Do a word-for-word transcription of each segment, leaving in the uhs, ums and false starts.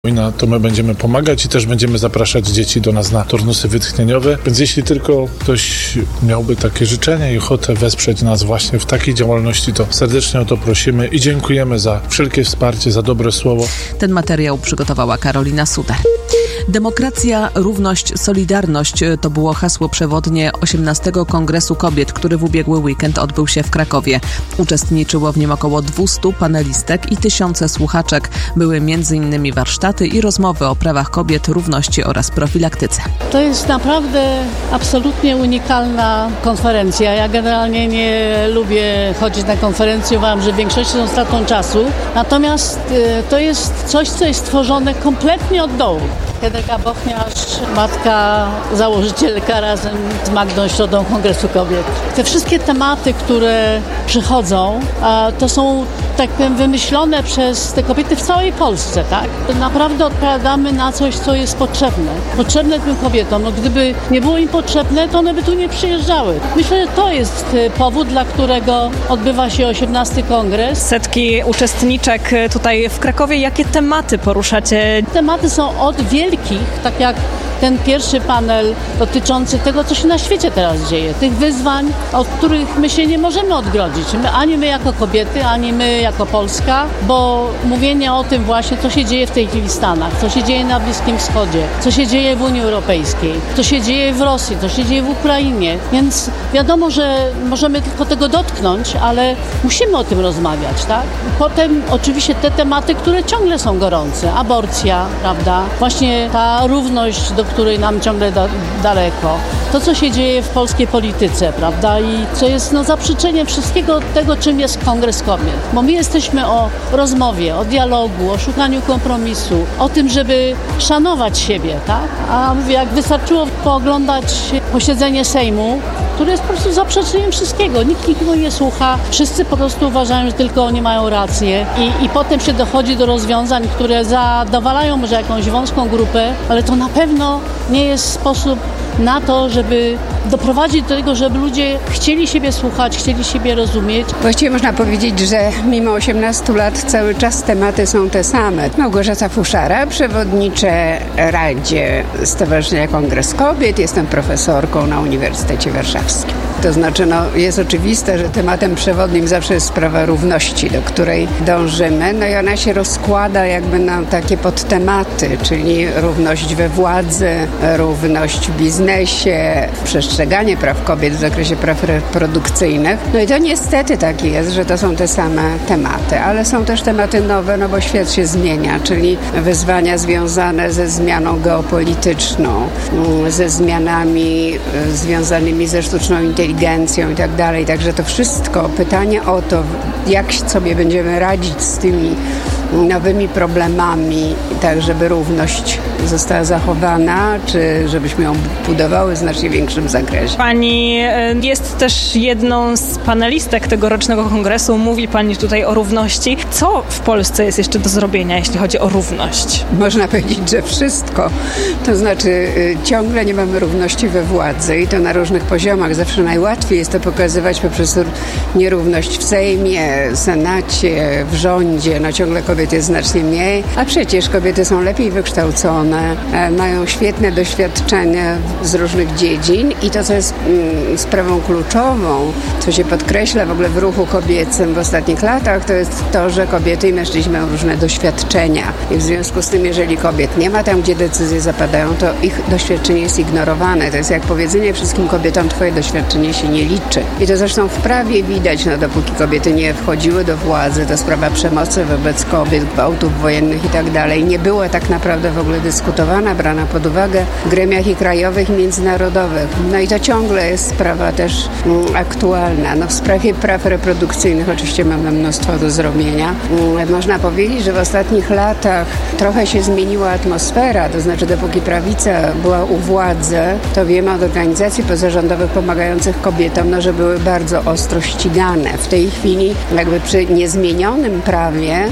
Wojna, to my będziemy pomagać i też będziemy zapraszać dzieci do nas na turnusy wytchnieniowe, więc jeśli tylko ktoś miałby takie życzenie i ochotę wesprzeć nas właśnie w takiej działalności, to serdecznie o to prosimy i dziękujemy za wszelkie wsparcie, za dobre słowo. Ten materiał przygotowała Karolina Suter. Demokracja, równość, solidarność to było hasło przewodnie osiemnastego Kongresu Kobiet, który w ubiegły weekend odbył się w Krakowie. Uczestniczyło w nim około dwustu panelistek i tysiące słuchaczek. Były między innymi warsztaty i rozmowy o prawach kobiet, równości oraz profilaktyce. To jest naprawdę absolutnie unikalna konferencja. Ja generalnie nie lubię chodzić na konferencje, uważam, że w większości są stratą czasu. Natomiast y, to jest coś, co jest tworzone kompletnie od dołu. Henryka Bochniarz, matka założycielka razem z Magdą Środą Kongresu Kobiet. Te wszystkie tematy, które przychodzą, to są, tak powiem, wymyślone przez te kobiety w całej Polsce, tak? Naprawdę odpowiadamy na coś, co jest potrzebne. Potrzebne tym kobietom. No, gdyby nie było im potrzebne, to one by tu nie przyjeżdżały. Myślę, że to jest powód, dla którego odbywa się osiemnasty Kongres. Setki uczestniczek tutaj w Krakowie. Jakie tematy poruszacie? Tematy są od wielkich, tak jak ten pierwszy panel dotyczący tego, co się na świecie teraz dzieje, tych wyzwań, od których my się nie możemy odgrodzić. My, ani my jako kobiety, ani my jako Polska, bo mówienie o tym właśnie, co się dzieje w tej chwili w Stanach, co się dzieje na Bliskim Wschodzie, co się dzieje w Unii Europejskiej, co się dzieje w Rosji, co się dzieje w Ukrainie. Więc wiadomo, że możemy tylko tego dotknąć, ale musimy o tym rozmawiać, tak? Potem oczywiście te tematy, które ciągle są gorące. Aborcja, prawda? Właśnie ta równość, do której nam ciągle da, daleko. To, co się dzieje w polskiej polityce, prawda? I co jest no, zaprzeczeniem wszystkiego tego, czym jest Kongres Kobiet. Bo my jesteśmy o rozmowie, o dialogu, o szukaniu kompromisu, o tym, żeby szanować siebie, tak? A mówię, jak wystarczyło pooglądać posiedzenie Sejmu, które jest po prostu zaprzeczeniem wszystkiego. Nikt nikogo nie słucha. Wszyscy po prostu uważają, że tylko oni mają rację. I, i potem się dochodzi do rozwiązań, które zadowalają może jakąś wąską grupę, ale to na pewno nie jest sposób na to, żeby doprowadzić do tego, żeby ludzie chcieli siebie słuchać, chcieli siebie rozumieć. Właściwie można powiedzieć, że mimo osiemnastu lat cały czas tematy są te same. Małgorzata Fuszara, przewodniczę Radzie Stowarzyszenia Kongres Kobiet. Jestem profesorką na Uniwersytecie Warszawskim. To znaczy, no, jest oczywiste, że tematem przewodnim zawsze jest sprawa równości, do której dążymy. No i ona się rozkłada jakby na takie podtematy, czyli równość we władzy, równość w biznesie, przestrzeganie praw kobiet w zakresie praw reprodukcyjnych. No i to niestety tak jest, że to są te same tematy, ale są też tematy nowe, no bo świat się zmienia, czyli wyzwania związane ze zmianą geopolityczną, ze zmianami związanymi ze sztuczną inteligencją i tak dalej. Także to wszystko, pytanie o to, jak sobie będziemy radzić z tymi nowymi problemami, tak żeby równość została zachowana, czy żebyśmy ją budowały w znacznie większym zakresie. Pani jest też jedną z panelistek tegorocznego kongresu. Mówi Pani tutaj o równości. Co w Polsce jest jeszcze do zrobienia, jeśli chodzi o równość? Można powiedzieć, że wszystko. To znaczy ciągle nie mamy równości we władzy i to na różnych poziomach. Zawsze najłatwiej jest to pokazywać poprzez nierówność w Sejmie, Senacie, w rządzie. No ciągle kobiet jest znacznie mniej, a przecież kobiety są lepiej wykształcone, mają świetne doświadczenia z różnych dziedzin i to, co jest mm, sprawą kluczową, co się podkreśla w ogóle w ruchu kobiecym w ostatnich latach, to jest to, że kobiety i mężczyźni mają różne doświadczenia i w związku z tym, jeżeli kobiet nie ma tam, gdzie decyzje zapadają, to ich doświadczenie jest ignorowane. To jest jak powiedzenie wszystkim kobietom, twoje doświadczenie się nie liczy. I to zresztą w prawie widać, no dopóki kobiety nie wchodziły do władzy, to sprawa przemocy wobec kobiet, gwałtów wojennych i tak dalej nie była tak naprawdę w ogóle dyskutowana, brana pod uwagę w gremiach i krajowych, i międzynarodowych. No i to ciągle jest sprawa też mm, aktualna. No w sprawie praw reprodukcyjnych oczywiście mamy mnóstwo do zrobienia. Mm, można powiedzieć, że w ostatnich latach trochę się zmieniła atmosfera, to znaczy dopóki prawica była u władzy, to wiemy od organizacji pozarządowych pomagających kobietom, no, że były bardzo ostro ścigane. W tej chwili jakby przy niezmienionym prawie jest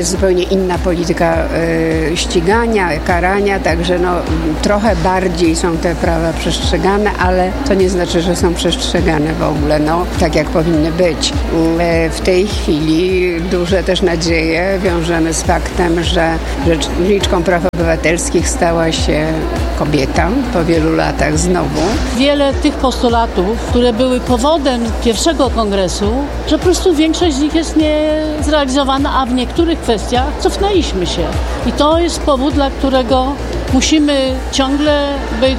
jest zupełnie inna polityka y, ścigania, karania, także no, trochę bardziej są te prawa przestrzegane, ale to nie znaczy, że są przestrzegane w ogóle, no, tak jak powinny być. Y, w tej chwili duże też nadzieje wiążemy z faktem, że rzeczniczką praw obywatelskich stała się kobieta po wielu latach znowu. Wiele tych postulatów, które były powodem pierwszego kongresu, że po prostu większość z nich jest niezrealizowana, a w niektórych kwestiach cofnęliśmy się. I to jest powód, dla którego musimy ciągle być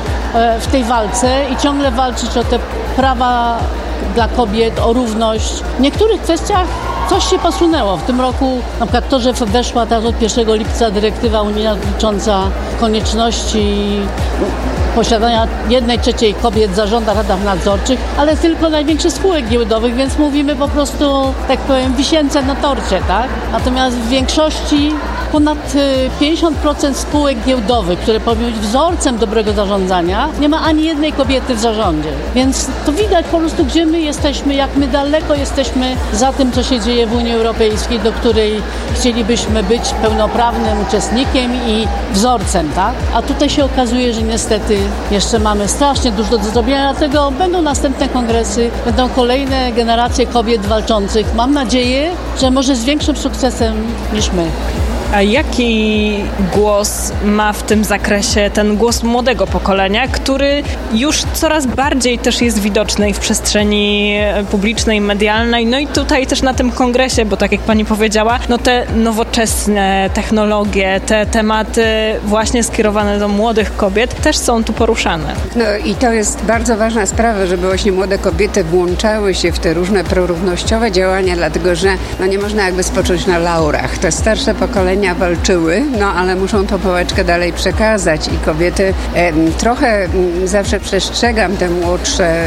w tej walce i ciągle walczyć o te prawa dla kobiet, o równość. W niektórych kwestiach coś się posunęło. W tym roku na przykład to, że weszła teraz od pierwszego lipca dyrektywa unijna dotycząca konieczności posiadania jednej trzeciej kobiet w zarządach, radach nadzorczych, ale tylko największych spółek giełdowych, więc mówimy po prostu, tak powiem, wisience na torcie, tak? Natomiast w większości ponad pięćdziesiąt procent spółek giełdowych, które powinny być wzorcem dobrego zarządzania, nie ma ani jednej kobiety w zarządzie. Więc to widać po prostu, gdzie my jesteśmy, jak my daleko jesteśmy za tym, co się dzieje w Unii Europejskiej, do której chcielibyśmy być pełnoprawnym uczestnikiem i wzorcem, tak? A tutaj się okazuje, że niestety jeszcze mamy strasznie dużo do zrobienia, dlatego będą następne kongresy, będą kolejne generacje kobiet walczących. Mam nadzieję, że może z większym sukcesem niż my. A jaki głos ma w tym zakresie ten głos młodego pokolenia, który już coraz bardziej też jest widoczny i w przestrzeni publicznej, medialnej, no i tutaj też na tym kongresie, bo tak jak pani powiedziała, no te nowoczesne technologie, te tematy właśnie skierowane do młodych kobiet też są tu poruszane. No i to jest bardzo ważna sprawa, żeby właśnie młode kobiety włączały się w te różne prorównościowe działania, dlatego że no nie można jakby spocząć na laurach. Te starsze pokolenia walczyły, no ale muszą tą pałeczkę dalej przekazać i kobiety e, trochę m, zawsze przestrzegam te młodsze e,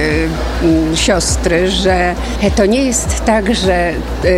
m, siostry, że e, to nie jest tak, że e,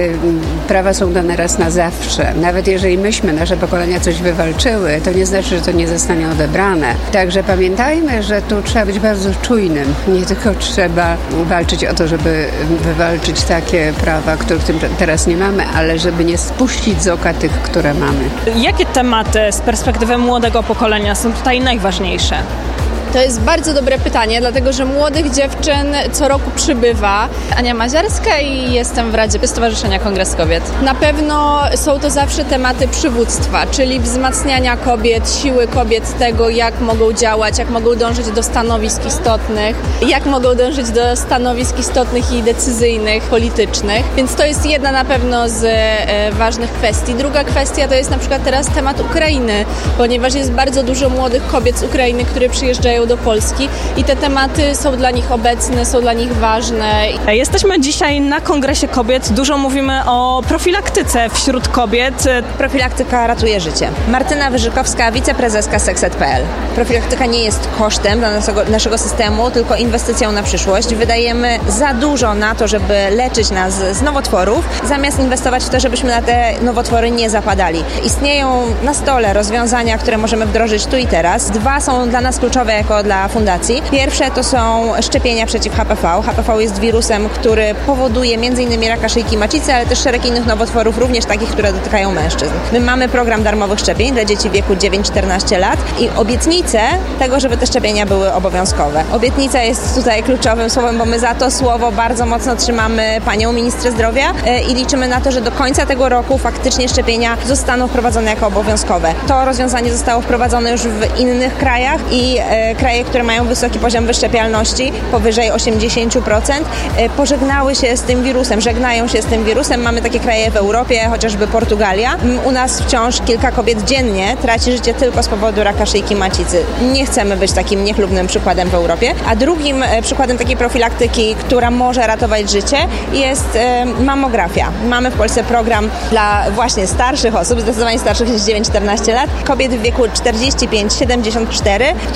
prawa są dane raz na zawsze. Nawet jeżeli myśmy, nasze pokolenia coś wywalczyły, to nie znaczy, że to nie zostanie odebrane. Także pamiętajmy, że tu trzeba być bardzo czujnym. Nie tylko trzeba walczyć o to, żeby wywalczyć takie prawa, których teraz nie mamy, ale żeby nie spuścić z oka tych, które mamy. Jakie tematy z perspektywy młodego pokolenia są tutaj najważniejsze? To jest bardzo dobre pytanie, dlatego że młodych dziewczyn co roku przybywa. Ania Maziarska i jestem w Radzie Stowarzyszenia Kongres Kobiet. Na pewno są to zawsze tematy przywództwa, czyli wzmacniania kobiet, siły kobiet, tego jak mogą działać, jak mogą dążyć do stanowisk istotnych, jak mogą dążyć do stanowisk istotnych i decyzyjnych, politycznych. Więc to jest jedna na pewno z e, ważnych kwestii. Druga kwestia to jest na przykład teraz temat Ukrainy, ponieważ jest bardzo dużo młodych kobiet z Ukrainy, które przyjeżdżają do Polski i te tematy są dla nich obecne, są dla nich ważne. Jesteśmy dzisiaj na Kongresie Kobiet. Dużo mówimy o profilaktyce wśród kobiet. Profilaktyka ratuje życie. Martyna Wyżykowska, wiceprezeska sekset kropka p l. Profilaktyka nie jest kosztem dla naszego, naszego systemu, tylko inwestycją na przyszłość. Wydajemy za dużo na to, żeby leczyć nas z nowotworów, zamiast inwestować w to, żebyśmy na te nowotwory nie zapadali. Istnieją na stole rozwiązania, które możemy wdrożyć tu i teraz. Dwa są dla nas kluczowe jako dla fundacji. Pierwsze to są szczepienia przeciw H P V. H P V jest wirusem, który powoduje m.in. raka szyjki macicy, ale też szereg innych nowotworów, również takich, które dotykają mężczyzn. My mamy program darmowych szczepień dla dzieci w wieku dziewięć do czternastu lat i obietnicę tego, żeby te szczepienia były obowiązkowe. Obietnica jest tutaj kluczowym słowem, bo my za to słowo bardzo mocno trzymamy panią ministrę zdrowia i liczymy na to, że do końca tego roku faktycznie szczepienia zostaną wprowadzone jako obowiązkowe. To rozwiązanie zostało wprowadzone już w innych krajach i e, kraje, które mają wysoki poziom wyszczepialności, powyżej osiemdziesiąt procent, e, pożegnały się z tym wirusem, żegnają się z tym wirusem. Mamy takie kraje w Europie, chociażby Portugalia. U nas wciąż kilka kobiet dziennie traci życie tylko z powodu raka szyjki macicy. Nie chcemy być takim niechlubnym przykładem w Europie. A drugim e, przykładem takiej profilaktyki, która może ratować życie, jest e, mamografia. Mamy w Polsce program dla właśnie starszych osób, zdecydowanie starszych niż dziewięć do czternastu lat, kobiet w wieku czterdzieści pięć do siedemdziesięciu czterech, którym przysługuje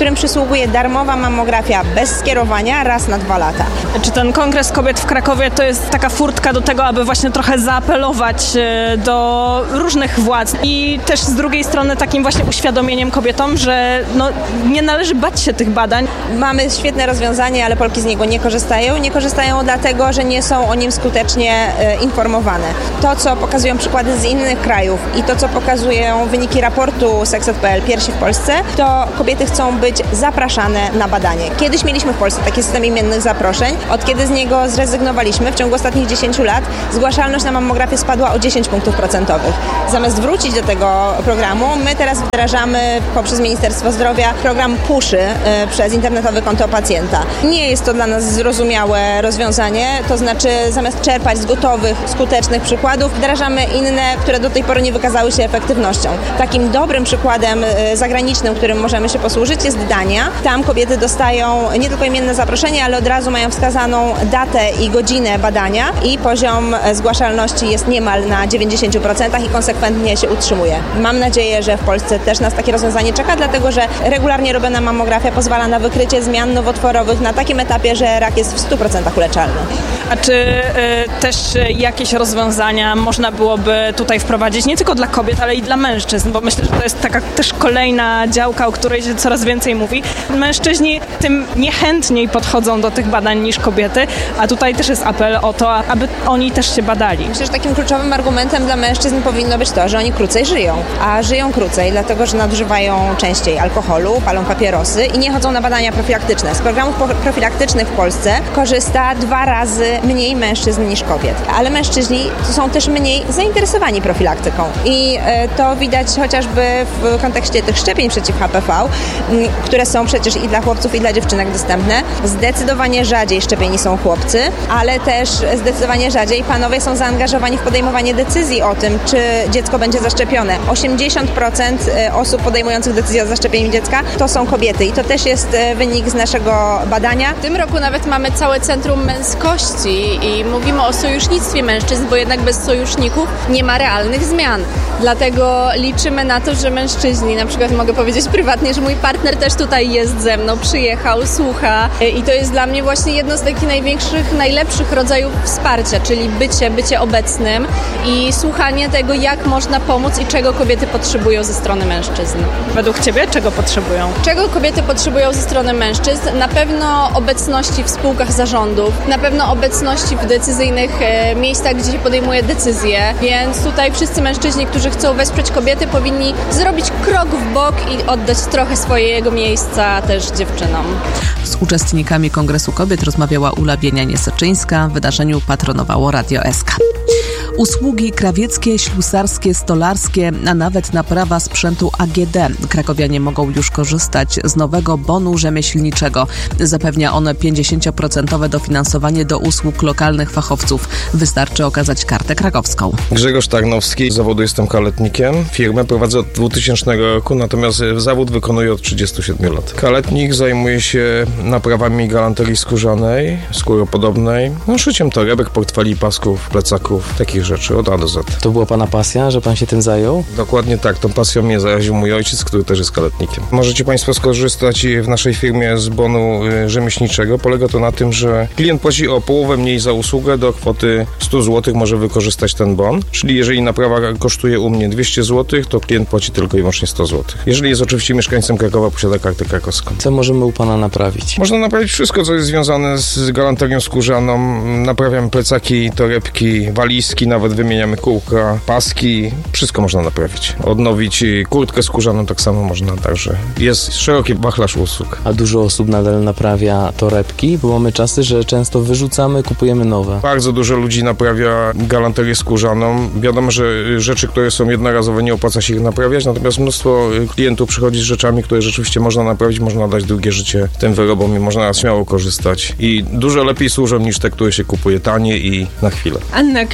przysługuje darmowa mammografia bez skierowania raz na dwa lata. Czy ten Kongres Kobiet w Krakowie to jest taka furtka do tego, aby właśnie trochę zaapelować do różnych władz i też z drugiej strony takim właśnie uświadomieniem kobietom, że no, nie należy bać się tych badań? Mamy świetne rozwiązanie, ale Polki z niego nie korzystają. Nie korzystają dlatego, że nie są o nim skutecznie e, informowane. To, co pokazują przykłady z innych krajów i to, co pokazują wyniki raportu Sexed kropka p l Pierwsi w Polsce, to kobiety chcą być zapraszane na badanie. Kiedyś mieliśmy w Polsce taki system imiennych zaproszeń. Od kiedy z niego zrezygnowaliśmy, w ciągu ostatnich dziesięciu lat zgłaszalność na mammografię spadła o dziesięć punktów procentowych. Zamiast wrócić do tego programu, my teraz wdrażamy poprzez Ministerstwo Zdrowia program Puszy y, przez internetowe konto pacjenta. Nie jest to dla nas zrozumiałe rozwiązanie, to znaczy zamiast czerpać z gotowych, skutecznych przykładów, wdrażamy inne, które do tej pory nie wykazały się efektywnością. Takim dobrym przykładem y, zagranicznym, którym możemy się posłużyć, jest Dania. Tam kobiety dostają nie tylko imienne zaproszenie, ale od razu mają wskazaną datę i godzinę badania i poziom zgłaszalności jest niemal na dziewięćdziesiąt procent i konsekwentnie się utrzymuje. Mam nadzieję, że w Polsce też nas takie rozwiązanie czeka, dlatego że regularnie robiona mammografia pozwala na wykrycie zmian nowotworowych na takim etapie, że rak jest w stu procentach uleczalny. A czy y, też jakieś rozwiązania można byłoby tutaj wprowadzić nie tylko dla kobiet, ale i dla mężczyzn, bo myślę, że to jest taka też kolejna działka, o której się coraz więcej mówi. Mężczyźni tym niechętniej podchodzą do tych badań niż kobiety, a tutaj też jest apel o to, aby oni też się badali. Myślę, że takim kluczowym argumentem dla mężczyzn powinno być to, że oni krócej żyją, a żyją krócej, dlatego że nadużywają częściej alkoholu, palą papierosy i nie chodzą na badania profilaktyczne. Z programów profilaktycznych w Polsce korzysta dwa razy mniej mężczyzn niż kobiet, ale mężczyźni są też mniej zainteresowani profilaktyką i to widać chociażby w kontekście tych szczepień przeciw H P V, które są przecież i dla chłopców, i dla dziewczynek dostępne. Zdecydowanie rzadziej szczepieni są chłopcy, ale też zdecydowanie rzadziej panowie są zaangażowani w podejmowanie decyzji o tym, czy dziecko będzie zaszczepione. osiemdziesiąt procent osób podejmujących decyzję o zaszczepieniu dziecka to są kobiety i to też jest wynik z naszego badania. W tym roku nawet mamy całe Centrum Męskości i mówimy o sojusznictwie mężczyzn, bo jednak bez sojuszników nie ma realnych zmian. Dlatego liczymy na to, że mężczyźni, na przykład mogę powiedzieć prywatnie, że mój partner też tutaj jest ze mną, przyjechał, słucha i to jest dla mnie właśnie jedno z takich największych, najlepszych rodzajów wsparcia, czyli bycie, bycie obecnym i słuchanie tego, jak można pomóc i czego kobiety potrzebują ze strony mężczyzn. Według Ciebie czego potrzebują? Czego kobiety potrzebują ze strony mężczyzn? Na pewno obecności w spółkach zarządów, na pewno obecności w decyzyjnych e, miejscach, gdzie się podejmuje decyzje, więc tutaj wszyscy mężczyźni, którzy chcą wesprzeć kobiety, powinni zrobić krok w bok i oddać trochę swojego miejsca też dziewczynom. Z uczestnikami Kongresu Kobiet rozmawiała Ula Bienianie-Soczyńska. W wydarzeniu patronowało Radio S K. Usługi krawieckie, ślusarskie, stolarskie, a nawet naprawa sprzętu A G D. Krakowianie mogą już korzystać z nowego bonu rzemieślniczego. Zapewnia on pięćdziesięcioprocentowe dofinansowanie do usług lokalnych fachowców. Wystarczy okazać kartę krakowską. Grzegorz Tarnowski, z zawodu jestem kaletnikiem. Firmę prowadzę od dwutysięcznego roku, natomiast zawód wykonuję od trzydziestu siedmiu lat. Kaletnik zajmuje się naprawami galanterii skórzanej, skóropodobnej, no, szyciem torebek, portfeli, pasków, plecaków, takich rzeczy od A do Z. To była pana pasja, że pan się tym zajął? Dokładnie tak, tą pasją mnie zaraził mój ojciec, który też jest kaletnikiem. Możecie państwo skorzystać w naszej firmie z bonu rzemieślniczego. Polega to na tym, że klient płaci o połowę mniej za usługę, do kwoty stu złotych może wykorzystać ten bon. Czyli jeżeli naprawa kosztuje u mnie dwieście złotych, to klient płaci tylko i wyłącznie sto złotych. Jeżeli jest oczywiście mieszkańcem Krakowa, posiada kartę krakowską. Co możemy u pana naprawić? Można naprawić wszystko, co jest związane z galanterią skórzaną. Naprawiamy plecaki, torebki, walizki, nawet wymieniamy kółka, paski. Wszystko można naprawić. Odnowić kurtkę skórzaną tak samo można, także jest szeroki wachlarz usług. A dużo osób nadal naprawia torebki, bo mamy czasy, że często wyrzucamy, kupujemy nowe. Bardzo dużo ludzi naprawia galanterię skórzaną. Wiadomo, że rzeczy, które są jednorazowe, nie opłaca się ich naprawiać, natomiast mnóstwo klientów przychodzi z rzeczami, które rzeczywiście można naprawić, można dać drugie życie tym wyrobom i można śmiało korzystać. I dużo lepiej służą niż te, które się kupuje tanie i na chwilę. Anna Król,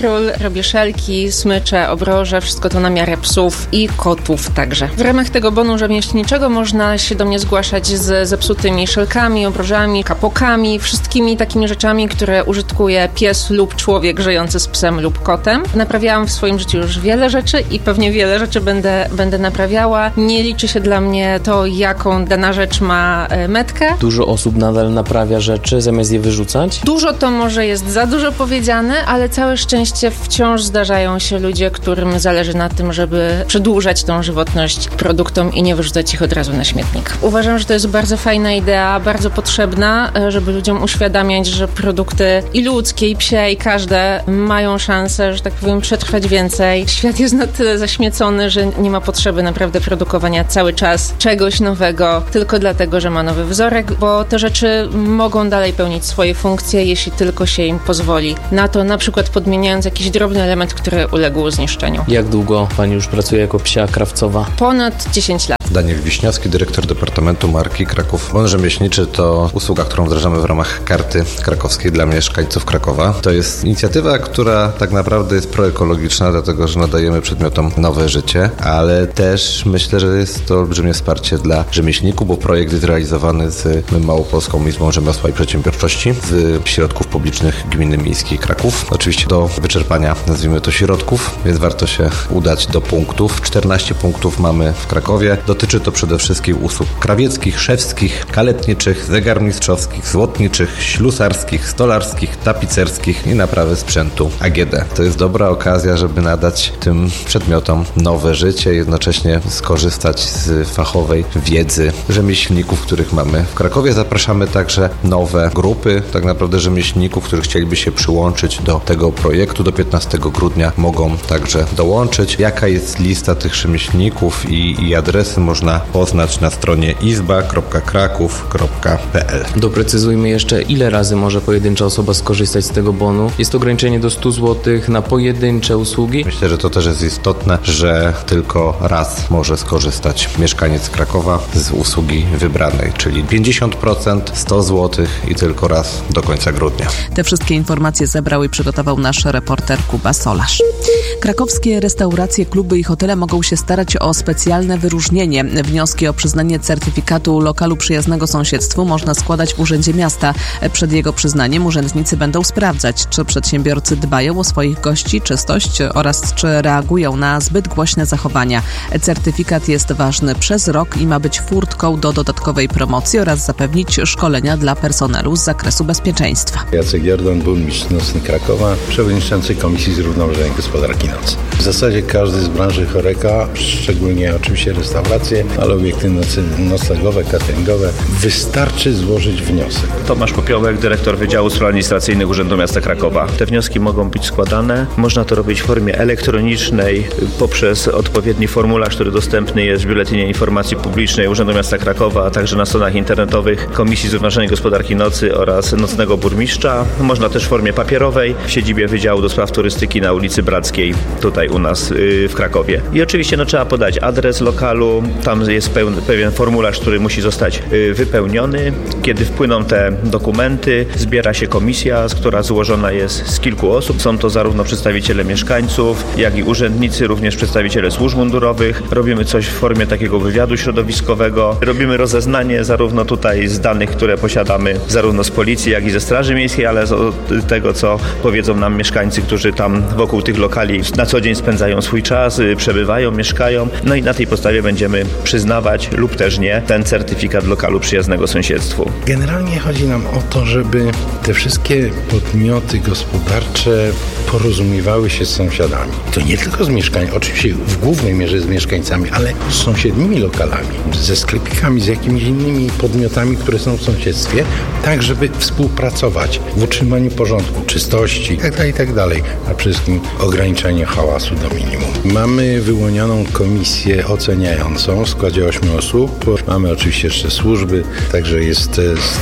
robię szelki, smycze, obroże, wszystko to na miarę psów i kotów także. W ramach tego bonu rzemieślniczego można się do mnie zgłaszać z zepsutymi szelkami, obrożami, kapokami, wszystkimi takimi rzeczami, które użytkuje pies lub człowiek żyjący z psem lub kotem. Naprawiałam w swoim życiu już wiele rzeczy i pewnie wiele rzeczy będę, będę naprawiała. Nie liczy się dla mnie to, jaką dana rzecz ma metkę. Dużo osób nadal naprawia rzeczy, zamiast je wyrzucać? Dużo to może jest za dużo powiedziane, ale całe szczęście wciąż zdarzają się ludzie, którym zależy na tym, żeby przedłużać tą żywotność produktom i nie wyrzucać ich od razu na śmietnik. Uważam, że to jest bardzo fajna idea, bardzo potrzebna, żeby ludziom uświadamiać, że produkty i ludzkie, i psie, i każde mają szansę, że tak powiem, przetrwać więcej. Świat jest na tyle zaśmiecony, że nie ma potrzeby naprawdę produkowania cały czas czegoś nowego, tylko dlatego, że ma nowy wzorek, bo te rzeczy mogą dalej pełnić swoje funkcje, jeśli tylko się im pozwoli na to, na przykład podmieniając jakiś drobny element, który uległ zniszczeniu. Jak długo pani już pracuje jako psia krawcowa? Ponad dziesięć lat. Daniel Wiśniowski, dyrektor Departamentu Marki Kraków. Bon rzemieślniczy to usługa, którą wdrażamy w ramach karty krakowskiej dla mieszkańców Krakowa. To jest inicjatywa, która tak naprawdę jest proekologiczna, dlatego że nadajemy przedmiotom nowe życie, ale też myślę, że jest to olbrzymie wsparcie dla rzemieślników, bo projekt jest realizowany z Małopolską Izbą Rzemiosła i Przedsiębiorczości z środków publicznych Gminy Miejskiej Kraków. Oczywiście do wyczerpania, nazwijmy to, środków, więc warto się udać do punktów. czternaście punktów mamy w Krakowie. Dotyczy to przede wszystkim usług krawieckich, szewskich, kaletniczych, zegarmistrzowskich, złotniczych, ślusarskich, stolarskich, tapicerskich i naprawy sprzętu A G D. To jest dobra okazja, żeby nadać tym przedmiotom nowe życie, jednocześnie skorzystać z fachowej wiedzy rzemieślników, których mamy w Krakowie. Zapraszamy także nowe grupy, tak naprawdę rzemieślników, których chcieliby się przyłączyć do tego projektu. Do piętnastego grudnia mogą także dołączyć. Jaka jest lista tych rzemieślników i, i adresy można poznać na stronie izba kropka kraków kropka p l. Doprecyzujmy jeszcze, ile razy może pojedyncza osoba skorzystać z tego bonu. Jest ograniczenie do stu złotych na pojedyncze usługi? Myślę, że to też jest istotne, że tylko raz może skorzystać mieszkaniec Krakowa z usługi wybranej, czyli pięćdziesiąt procent, sto złotych i tylko raz do końca grudnia. Te wszystkie informacje zebrał i przygotował nasz reporter Kuba Solarz. Krakowskie restauracje, kluby i hotele mogą się starać o specjalne wyróżnienie. Wnioski o przyznanie certyfikatu lokalu przyjaznego sąsiedztwu można składać w Urzędzie Miasta. Przed jego przyznaniem urzędnicy będą sprawdzać, czy przedsiębiorcy dbają o swoich gości, czystość oraz czy reagują na zbyt głośne zachowania. Certyfikat jest ważny przez rok i ma być furtką do dodatkowej promocji oraz zapewnić szkolenia dla personelu z zakresu bezpieczeństwa. Jacek Jordan, burmistrz nocny Krakowa, przewodniczący Komisji Zrównoważonej Gospodarki Nocy. W zasadzie każdy z branży choreka, szczególnie oczywiście restauracje, ale obiekty nocy, noclegowe, cateringowe, wystarczy złożyć wniosek. Tomasz Popiołek, dyrektor Wydziału Spraw Administracyjnych Urzędu Miasta Krakowa. Te wnioski mogą być składane. Można to robić w formie elektronicznej poprzez odpowiedni formularz, który dostępny jest w Biuletynie Informacji Publicznej Urzędu Miasta Krakowa, a także na stronach internetowych Komisji Zrównoważonej Gospodarki Nocy oraz Nocnego Burmistrza. Można też w formie papierowej w siedzibie Wydziału do Spraw Turystyki na ulicy Brackiej, tutaj u nas w Krakowie. I oczywiście no, trzeba podać adres lokalu, tam jest pełny, pewien formularz, który musi zostać wypełniony. Kiedy wpłyną te dokumenty, zbiera się komisja, która złożona jest z kilku osób. Są to zarówno przedstawiciele mieszkańców, jak i urzędnicy, również przedstawiciele służb mundurowych. Robimy coś w formie takiego wywiadu środowiskowego. Robimy rozeznanie zarówno tutaj z danych, które posiadamy, zarówno z policji, jak i ze Straży Miejskiej, ale z tego, co powiedzą nam mieszkańcy, którzy tam wokół tych lokali na co dzień spędzają swój czas, przebywają, mieszkają. No i na tej podstawie będziemy przyznawać lub też nie ten certyfikat lokalu przyjaznego sąsiedztwu. Generalnie chodzi nam o to, żeby te wszystkie podmioty gospodarcze porozumiewały się z sąsiadami. To nie tylko z mieszkańcami, oczywiście w głównej mierze z mieszkańcami, ale z sąsiednimi lokalami, ze sklepikami, z jakimiś innymi podmiotami, które są w sąsiedztwie, tak żeby współpracować w utrzymaniu porządku, czystości itd., itd., a przede wszystkim ograniczenie hałasu do minimum. Mamy wyłonioną komisję oceniającą w składzie ośmiu osób. Mamy oczywiście jeszcze służby, także jest strona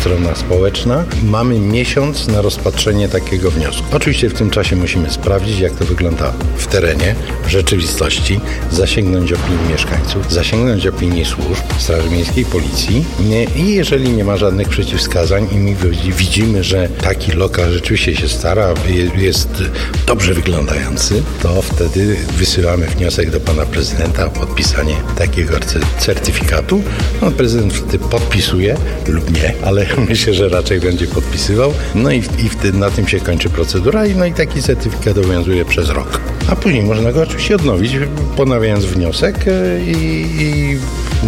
społeczna. Mamy miesiąc na rozpatrzenie takiego wniosku. Oczywiście w tym czasie musimy sprawdzić, jak to wygląda w terenie, w rzeczywistości, zasięgnąć opinii mieszkańców, zasięgnąć opinii służb, Straży Miejskiej, Policji. I jeżeli nie ma żadnych przeciwwskazań i my widzimy, że taki lokal rzeczywiście się stara, jest dobrze wyglądający, to wtedy wysyłamy wniosek do pana prezydenta o podpisanie takiego certyfikatu. Pan prezydent wtedy podpisuje lub nie, ale myślę, że raczej będzie podpisywał. No i, i wtedy na tym się kończy procedura i, no i taki certyfikat obowiązuje przez rok. A później można go oczywiście odnowić, ponawiając wniosek i, i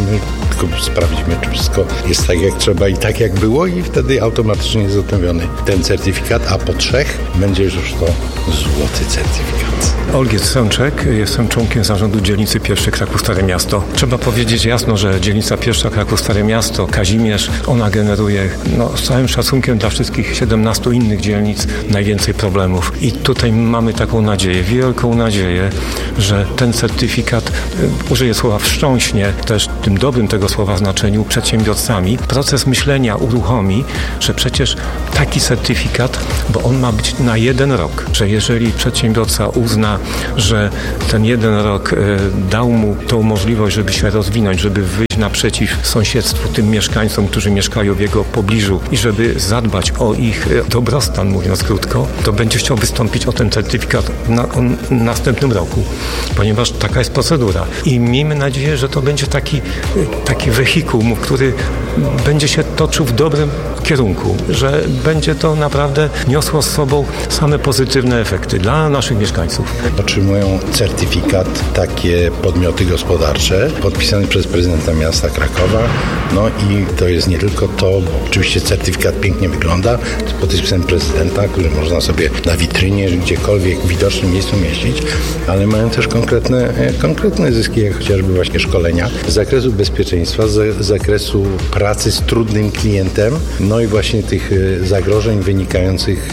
tylko sprawdzimy, czy wszystko jest tak, jak trzeba i tak, jak było i wtedy automatycznie jest odnowiony ten certyfikat, a po trzech będzie już to złoty certyfikat. Olgierd Sączek, jestem członkiem zarządu dzielnicy pierwszej Kraków Stare Miasto. Trzeba powiedzieć jasno, że dzielnica pierwsza Kraków Stare Miasto, Kazimierz, ona generuje, no, z całym szacunkiem dla wszystkich siedemnastu innych dzielnic, najwięcej problemów. I tutaj mamy taką nadzieję, wielką nadzieję, że ten certyfikat, użyję słowa wstrząśnie, też tym dobrym tego słowa znaczeniu, przedsiębiorcami, proces myślenia uruchomi, że przecież taki certyfikat, bo on ma być na jeden rok, że jeżeli przedsiębiorca uzna, że ten jeden rok e, dał mu tą możliwość, żeby się rozwinąć, żeby wyjść naprzeciw sąsiedztwu, tym mieszkańcom, którzy mieszkają w jego pobliżu i żeby zadbać o ich e, dobrostan, mówiąc krótko, to będzie chciał wystąpić o ten certyfikat na o, następnym roku, ponieważ taka jest procedura. I miejmy nadzieję, że to będzie taki, taki wehikuł, który będzie się toczył w dobrym kierunku, że będzie to naprawdę niosło z sobą same pozytywne efekty dla naszych mieszkańców. Otrzymują certyfikat takie podmioty gospodarcze podpisany przez prezydenta miasta Krakowa. No i to jest nie tylko to, bo oczywiście certyfikat pięknie wygląda, to jest podpisem prezydenta, który można sobie na witrynie, gdziekolwiek w widocznym miejscu mieścić, ale mają też konkretne, konkretne zyski, jak chociażby właśnie szkolenia z zakresu bezpieczeństwa, z zakresu pracy z trudnym klientem, no i właśnie tych zagrożeń wynikających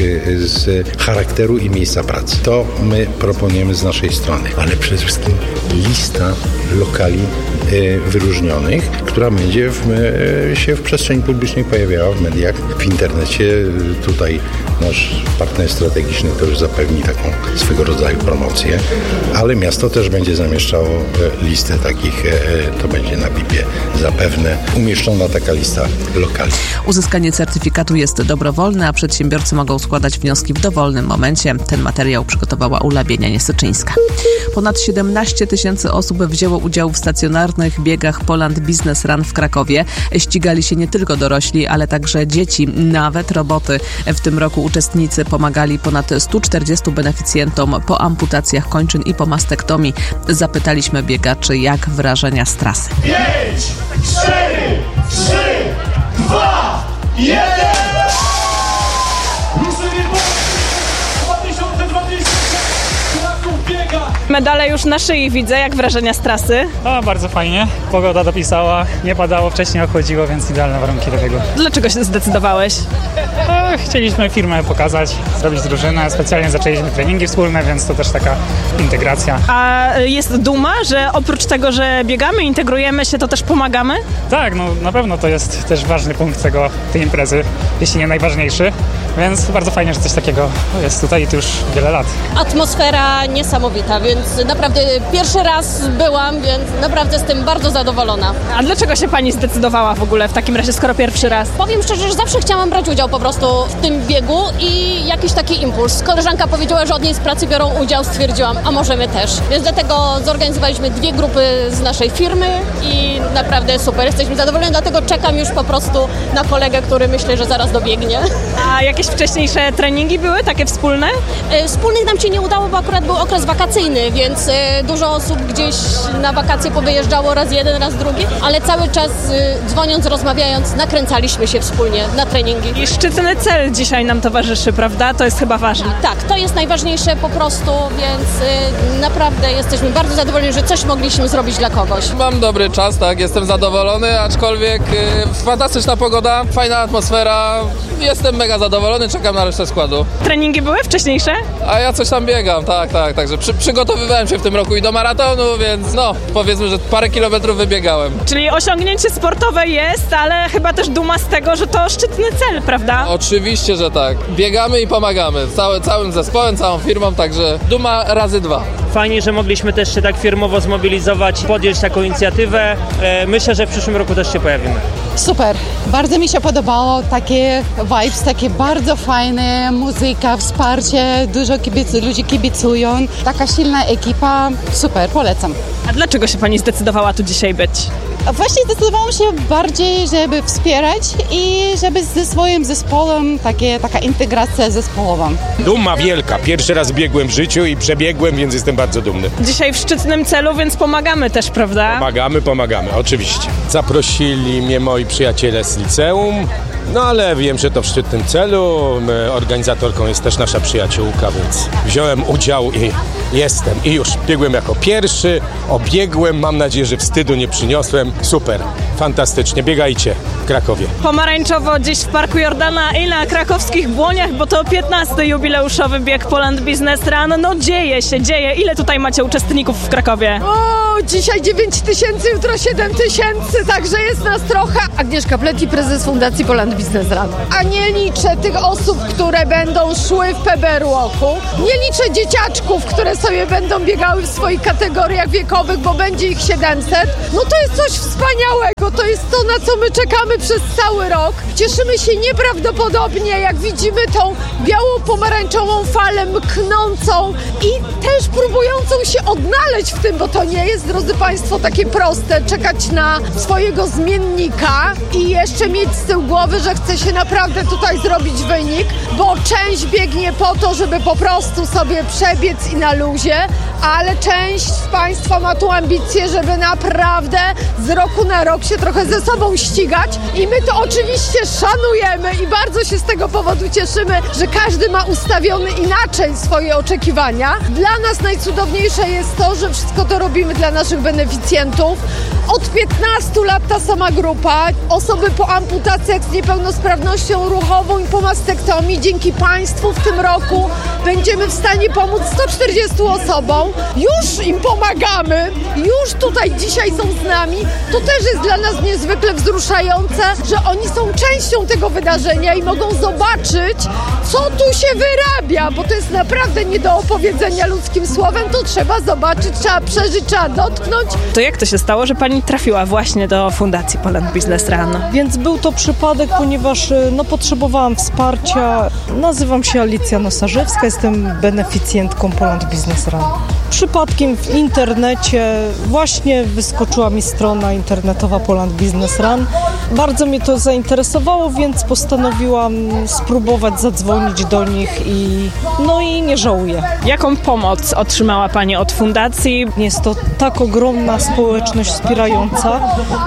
z charakteru i miejsca pracy. To my proponujemy z naszej strony, ale przede wszystkim lista lokali wyróżnionych, która będzie w, się w przestrzeni publicznej pojawiała, w mediach, w internecie. Tutaj nasz partner strategiczny to już zapewni taką swego rodzaju promocję, ale miasto też będzie zamieszczało listę takich, to będzie na bipie zapewne umieszczona taka lista lokali. Uzyskanie certyfikatu jest dobrowolne, a przedsiębiorcy mogą składać wnioski w dowolnym momencie. Ten materiał przygotowała Ula Bienianie-Syczyńska. Ponad siedemnaście tysięcy osób wzięło udział w stacjonarnych biegach Poland Business Run w Krakowie. Ścigali się nie tylko dorośli, ale także dzieci, nawet roboty. W tym roku uczestnicy pomagali ponad stu czterdziestu beneficjentom po amputacjach kończyn i po mastektomii. Zapytaliśmy biegaczy, jak wrażenia z trasy. pięć, cztery, trzy, dwa, jeden! dwa tysiące dwudziesty Kraków biega! Medale już na szyi widzę, jak wrażenia z trasy? A, bardzo fajnie. Pogoda dopisała, nie padało, wcześniej ochłodziło, więc idealne warunki do tego. Dlaczego się zdecydowałeś? A, chcieliśmy firmę pokazać, zrobić drużynę. Specjalnie zaczęliśmy treningi wspólne, więc to też taka integracja. A jest duma, że oprócz tego, że biegamy, integrujemy się, to też pomagamy? Tak, no na pewno to jest też ważny punkt tego, tej imprezy, jeśli nie najważniejszy. Więc bardzo fajnie, że coś takiego jest tutaj i to już wiele lat. Atmosfera niesamowita, więc naprawdę pierwszy raz byłam, więc naprawdę jestem bardzo zadowolona. A dlaczego się pani zdecydowała w ogóle w takim razie, skoro pierwszy raz? Powiem szczerze, że zawsze chciałam brać udział po prostu w tym biegu i jakiś taki impuls. Koleżanka powiedziała, że od niej z pracy biorą udział, stwierdziłam, a może my też. Więc dlatego zorganizowaliśmy dwie grupy z naszej firmy i naprawdę super, jesteśmy zadowoleni, dlatego czekam już po prostu na kolegę, który myślę, że zaraz dobiegnie. A jakieś wcześniejsze treningi były, takie wspólne? Wspólnych nam się nie udało, bo akurat był okres wakacyjny, więc dużo osób gdzieś na wakacje powyjeżdżało, raz jeden, raz drugi, ale cały czas dzwoniąc, rozmawiając, nakręcaliśmy się wspólnie na treningi. I szczytny cel dzisiaj nam towarzyszy, prawda? To jest chyba ważne. Tak, to jest najważniejsze po prostu, więc naprawdę jesteśmy bardzo zadowoleni, że coś mogliśmy zrobić dla kogoś. Mam dobry czas, tak, jestem zadowolony, aczkolwiek fantastyczna pogoda, fajna atmosfera, jestem mega zadowolony, czekam na resztę składu. Treningi były wcześniejsze? A ja coś tam biegam, tak, tak, także przy, przygotowywałem się w tym roku i do maratonu, więc no, powiedzmy, że parę kilometrów wybiegałem. Czyli osiągnięcie sportowe jest, ale chyba też duma z tego, że to szczytny cel, prawda? Oczywiście, że tak. Biegamy i pomagamy. Całe, całym zespołem, całą firmą, także duma razy dwa. Fajnie, że mogliśmy też się tak firmowo zmobilizować, podjąć taką inicjatywę. Myślę, że w przyszłym roku też się pojawimy. Super, bardzo mi się podobało, takie vibes, takie bardzo fajne, muzyka, wsparcie, dużo kibic, ludzi kibicują, taka silna ekipa, super, polecam. A dlaczego się Pani zdecydowała tu dzisiaj być? Właśnie zdecydowałam się bardziej, żeby wspierać i żeby ze swoim zespołem, takie, taka integracja zespołowa. Duma wielka, pierwszy raz biegłem w życiu i przebiegłem, więc jestem bardzo dumny. Dzisiaj w szczytnym celu, więc pomagamy też, prawda? Pomagamy, pomagamy, oczywiście. Zaprosili mnie moi przyjaciele z liceum, no ale wiem, że to w szczytnym celu. Organizatorką jest też nasza przyjaciółka, więc wziąłem udział i jestem. I już biegłem jako pierwszy, obiegłem, mam nadzieję, że wstydu nie przyniosłem. Super, fantastycznie, biegajcie w Krakowie. Pomarańczowo dziś w Parku Jordana i na krakowskich Błoniach, bo to piętnasty jubileuszowy bieg Poland Business Run. No dzieje się, dzieje. Ile tutaj macie uczestników w Krakowie? O, dzisiaj dziewięć tysięcy, jutro siedem tysięcy, także jest nas trochę. Agnieszka Pleti, prezes Fundacji Poland Business Run. A nie liczę tych osób, które będą szły w P B R Walku. Nie liczę dzieciaczków, które sobie będą biegały w swoich kategoriach wiekowych, bo będzie ich siedemset. No to jest coś wspaniałego, to jest to, na co my czekamy przez cały rok. Cieszymy się nieprawdopodobnie, jak widzimy tą biało-pomarańczową falę mknącą i też próbującą się odnaleźć w tym, bo to nie jest, drodzy Państwo, takie proste, czekać na swojego zmiennika i jeszcze mieć z tyłu głowy, że chce się naprawdę tutaj zrobić wynik, bo część biegnie po to, żeby po prostu sobie przebiec i na luzie, ale część z Państwa ma tu ambicje, żeby naprawdę z roku na rok się trochę ze sobą ścigać i my to oczywiście szanujemy i bardzo się z tego powodu cieszymy, że każdy ma ustawione inaczej swoje oczekiwania. Dla nas najcudowniejsze jest to, że wszystko to robimy dla naszych beneficjentów. Od piętnastu lat ta sama grupa, osoby po amputacjach z niepełnosprawnością ruchową i po mastektomii. Dzięki Państwu w tym roku będziemy w stanie pomóc sto czterdziestu osobom. Już im pomagamy, już tutaj dzisiaj są z nami. To też jest dla nas niezwykle wzruszające, że oni są częścią tego wydarzenia i mogą zobaczyć, co tu się wyrabia, bo to jest naprawdę nie do opowiedzenia ludzkim słowem. To trzeba zobaczyć, trzeba przeżyć, trzeba dotknąć. To jak to się stało, że Pani trafiła właśnie do Fundacji Poland Business Run? Więc był to przypadek, ponieważ no, potrzebowałam wsparcia. Nazywam się Alicja Nosarzewska, jestem beneficjentką Poland Business Run. Przypadkiem w internecie właśnie wyskoczyła mi strona internetowa Poland Business Run. Bardzo mnie to zainteresowało, więc postanowiłam spróbować zadzwonić do nich i no i nie żałuję. Jaką pomoc otrzymała Pani od fundacji? Jest to tak ogromna społeczność wspierająca,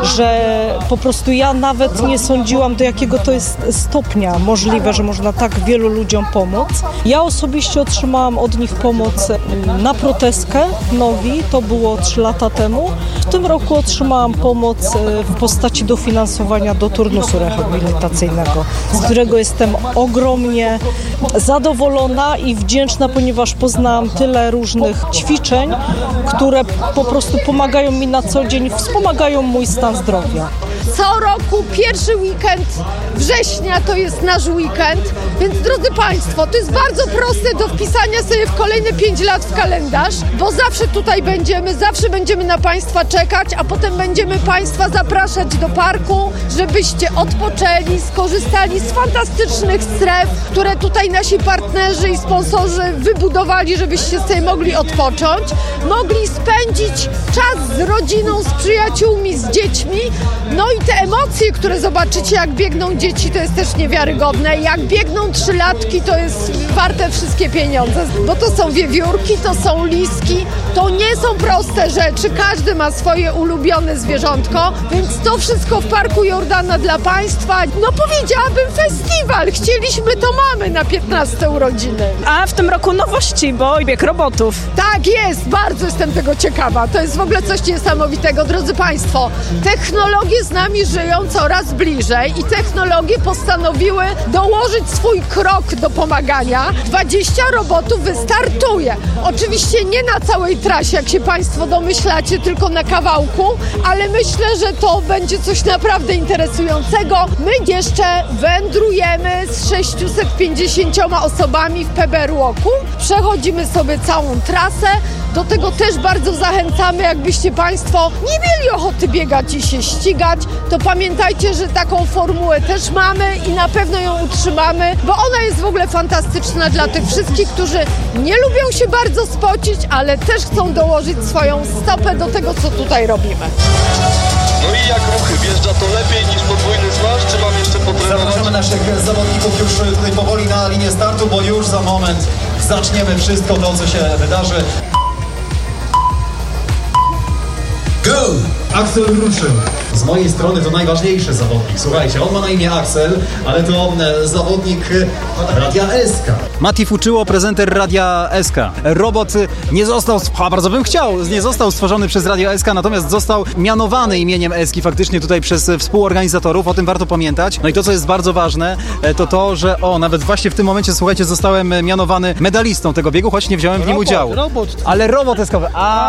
że po prostu ja nawet nie sądziłam, do jakiego to jest stopnia możliwe, że można tak wielu ludziom pomóc. Ja osobiście otrzymałam od nich pomoc na protezkę nogi, to było trzy lata temu. W tym roku otrzymałam pomoc w postaci dofinansowania do turnusu rehabilitacyjnego, z którego jestem ogromnie zadowolona i wdzięczna, ponieważ poznałam tyle różnych ćwiczeń, które po prostu pomagają mi na co dzień, wspomagają mój stan zdrowia. Co roku pierwszy weekend września to jest nasz weekend, więc drodzy Państwo, to jest bardzo proste do wpisania sobie w kolejne pięć lat w kalendarz, bo zawsze tutaj będziemy, zawsze będziemy na Państwa czekać, a potem będziemy Państwa zapraszać do parku, żebyście odpoczęli, skorzystali z fantastycznych stref, które tutaj nasi partnerzy i sponsorzy wybudowali, żebyście sobie mogli odpocząć, mogli spędzić czas z rodziną, z przyjaciółmi, z dziećmi, no i te emocje, które zobaczycie, jak biegną dzieci, to jest też niewiarygodne. Jak biegną trzylatki, to jest warte wszystkie pieniądze, bo to są wiewiórki, to są liski, to nie są proste rzeczy. Każdy ma swoje ulubione zwierzątko, więc to wszystko w Parku Jordana dla Państwa. No powiedziałabym festiwal. Chcieliśmy, to mamy na piętnaste urodziny. A w tym roku nowości, bo bieg robotów. Tak jest, bardzo jestem tego ciekawa. To jest w ogóle coś niesamowitego. Drodzy Państwo, technologie z nami żyją. wspierające coraz bliżej i technologie postanowiły dołożyć swój krok do pomagania. dwadzieścia robotów wystartuje. Oczywiście nie na całej trasie, jak się Państwo domyślacie, tylko na kawałku, ale myślę, że to będzie coś naprawdę interesującego. My jeszcze wędrujemy z sześciuset pięćdziesięcioma osobami w P B R Walku. Przechodzimy sobie całą trasę. Do tego też bardzo zachęcamy, jakbyście Państwo nie mieli ochoty biegać i się ścigać, to pamiętajcie, że taką formułę też mamy i na pewno ją utrzymamy, bo ona jest w ogóle fantastyczna dla tych wszystkich, którzy nie lubią się bardzo spocić, ale też chcą dołożyć swoją stopę do tego, co tutaj robimy. No i jak ruchy? Wjeżdża to lepiej niż podwójny smash, czy mam jeszcze potrenować? Zapraszamy naszych zawodników już tutaj powoli na linię startu, bo już za moment zaczniemy wszystko to, co się wydarzy. Go! Axel ruszył. Z mojej strony to najważniejszy zawodnik. Słuchajcie, on ma na imię Axel, ale to e, zawodnik Radia S K. Mati Fuczyło, prezenter Radia S K. Robot nie został, a bardzo bym chciał, nie został stworzony przez Radio S K, natomiast został mianowany imieniem Eski faktycznie tutaj przez współorganizatorów, o tym warto pamiętać. No i to, co jest bardzo ważne, to to, że o, nawet właśnie w tym momencie, słuchajcie, zostałem mianowany medalistą tego biegu, choć nie wziąłem w nim robot, udziału. Robot. Ale robot S K.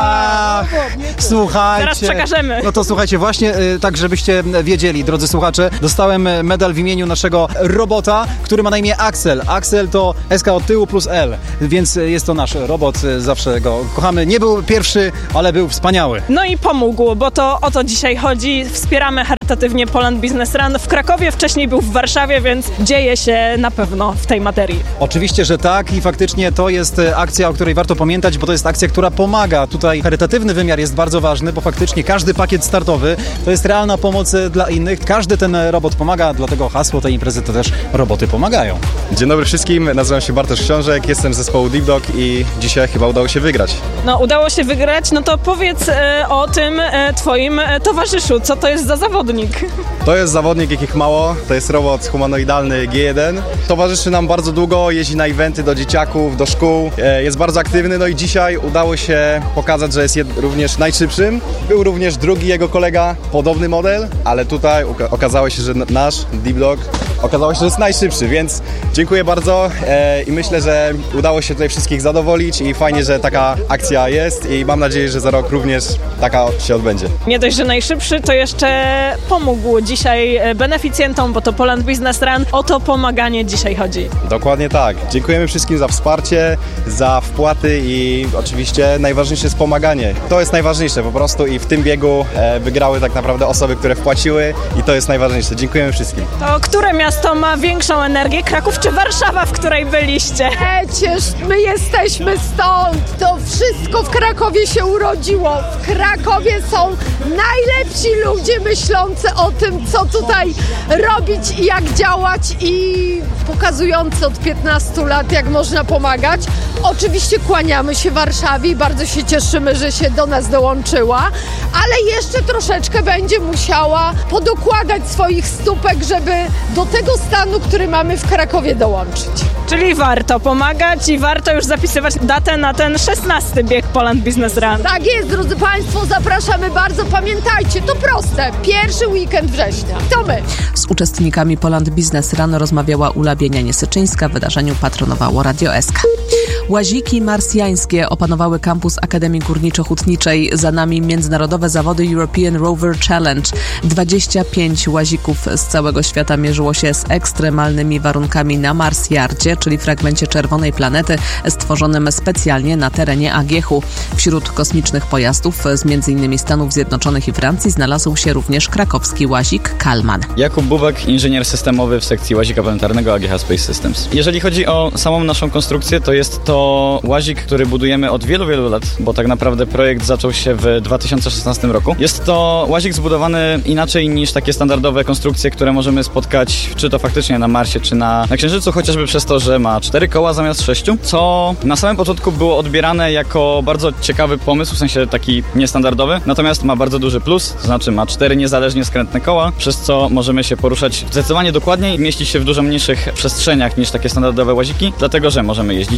A, słuchajcie. Zaraz przekażemy. No to słuchajcie, właśnie tak, żebyście wiedzieli, drodzy słuchacze, dostałem medal w imieniu naszego robota, który ma na imię Axel. Axel to S K od tyłu plus L, więc jest to nasz robot, zawsze go kochamy. Nie był pierwszy, ale był wspaniały. No i pomógł, bo to o to dzisiaj chodzi. Wspieramy charytatywnie Poland Business Run w Krakowie, wcześniej był w Warszawie, więc dzieje się na pewno w tej materii. Oczywiście, że tak i faktycznie to jest akcja, o której warto pamiętać, bo to jest akcja, która pomaga. Tutaj charytatywny wymiar jest bardzo ważny, bo faktycznie każdy pakiet startowy to jest realna pomoc dla innych. Każdy ten robot pomaga, dlatego hasło tej imprezy to też roboty pomagają. Dzień dobry wszystkim, nazywam się Bartosz Książek, jestem z zespołu Deep Dog i dzisiaj chyba udało się wygrać. No udało się wygrać, no to powiedz e, o tym e, twoim e, towarzyszu, co to jest za zawodnik? To jest zawodnik, jakich mało, to jest robot humanoidalny G jeden. Towarzyszy nam bardzo długo, jeździ na eventy do dzieciaków, do szkół, e, jest bardzo aktywny, no i dzisiaj udało się pokazać, że jest jed- również najszybszym. Był również drugi jego kolega, podobny model, ale tutaj uka- okazało się, że n- nasz Deep Dog okazało się, że jest najszybszy, więc dziękuję bardzo e, i myślę, że udało się tutaj wszystkich zadowolić i fajnie, że taka akcja jest i mam nadzieję, że za rok również taka się odbędzie. Nie dość, że najszybszy, to jeszcze pomógł dzisiaj beneficjentom, bo to Poland Business Run, o to pomaganie dzisiaj chodzi. Dokładnie tak. Dziękujemy wszystkim za wsparcie, za wpłaty i oczywiście najważniejsze jest pomaganie. To jest najważniejsze po prostu i w tym biegu e, wygrały tak naprawdę osoby, które wpłaciły i to jest najważniejsze. Dziękujemy wszystkim. To które miasto ma większą energię, Kraków czy Warszawa, w której byliście? Przecież my jesteśmy stąd. To wszystko w Krakowie się urodziło. W Krakowie są najlepsi ludzie myślący o tym, co tutaj robić i jak działać i pokazujący od piętnastu lat, jak można pomagać. Oczywiście kłaniamy się Warszawie i bardzo się cieszymy, że się do nas dołączyła, ale jeszcze troszeczkę będzie musiała podokładać swoich stópek, żeby do tego stanu, który mamy w Krakowie, dołączyć. Czyli warto pomagać i warto już zapisywać datę na ten szesnasty bieg Poland Business Run. Tak jest, drodzy Państwo, zapraszamy bardzo. Pamiętajcie, to proste. Pierwszy weekend września. To my. Z uczestnikami Poland Business Run rozmawiała Ula Bienianie-Syczyńska. W wydarzeniu patronowało Radio S K. Łaziki marsjańskie opanowały kampus Akademii Górniczo-Hutniczej. Za nami międzynarodowe zawody European Rover Challenge. dwadzieścia pięć łazików z całego świata mierzyło się z ekstremalnymi warunkami na Marsjardzie, czyli fragmencie czerwonej planety stworzonym specjalnie na terenie Agiechu. Wśród kosmicznych pojazdów z między innymi Stanów Zjednoczonych i Francji znalazł się również krakowski łazik Kalman. Jakub Bubek, inżynier systemowy w sekcji łazika planetarnego A G H Space Systems. Jeżeli chodzi o samą naszą konstrukcję, to jest to łazik, który budujemy od wielu, wielu lat, bo tak naprawdę projekt zaczął się w dwa tysiące szesnastym roku. Jest to łazik zbudowany inaczej niż takie standardowe konstrukcje, które możemy spotkać, czy to faktycznie na Marsie, czy na, na Księżycu, chociażby przez to, że ma cztery koła zamiast sześciu, co na samym początku było odbierane jako bardzo ciekawy pomysł, w sensie taki niestandardowy, natomiast ma bardzo duży plus, to znaczy ma cztery niezależnie skrętne koła, przez co możemy się poruszać zdecydowanie dokładniej i mieścić się w dużo mniejszych przestrzeniach niż takie standardowe łaziki, dlatego że możemy jeździć bokiem,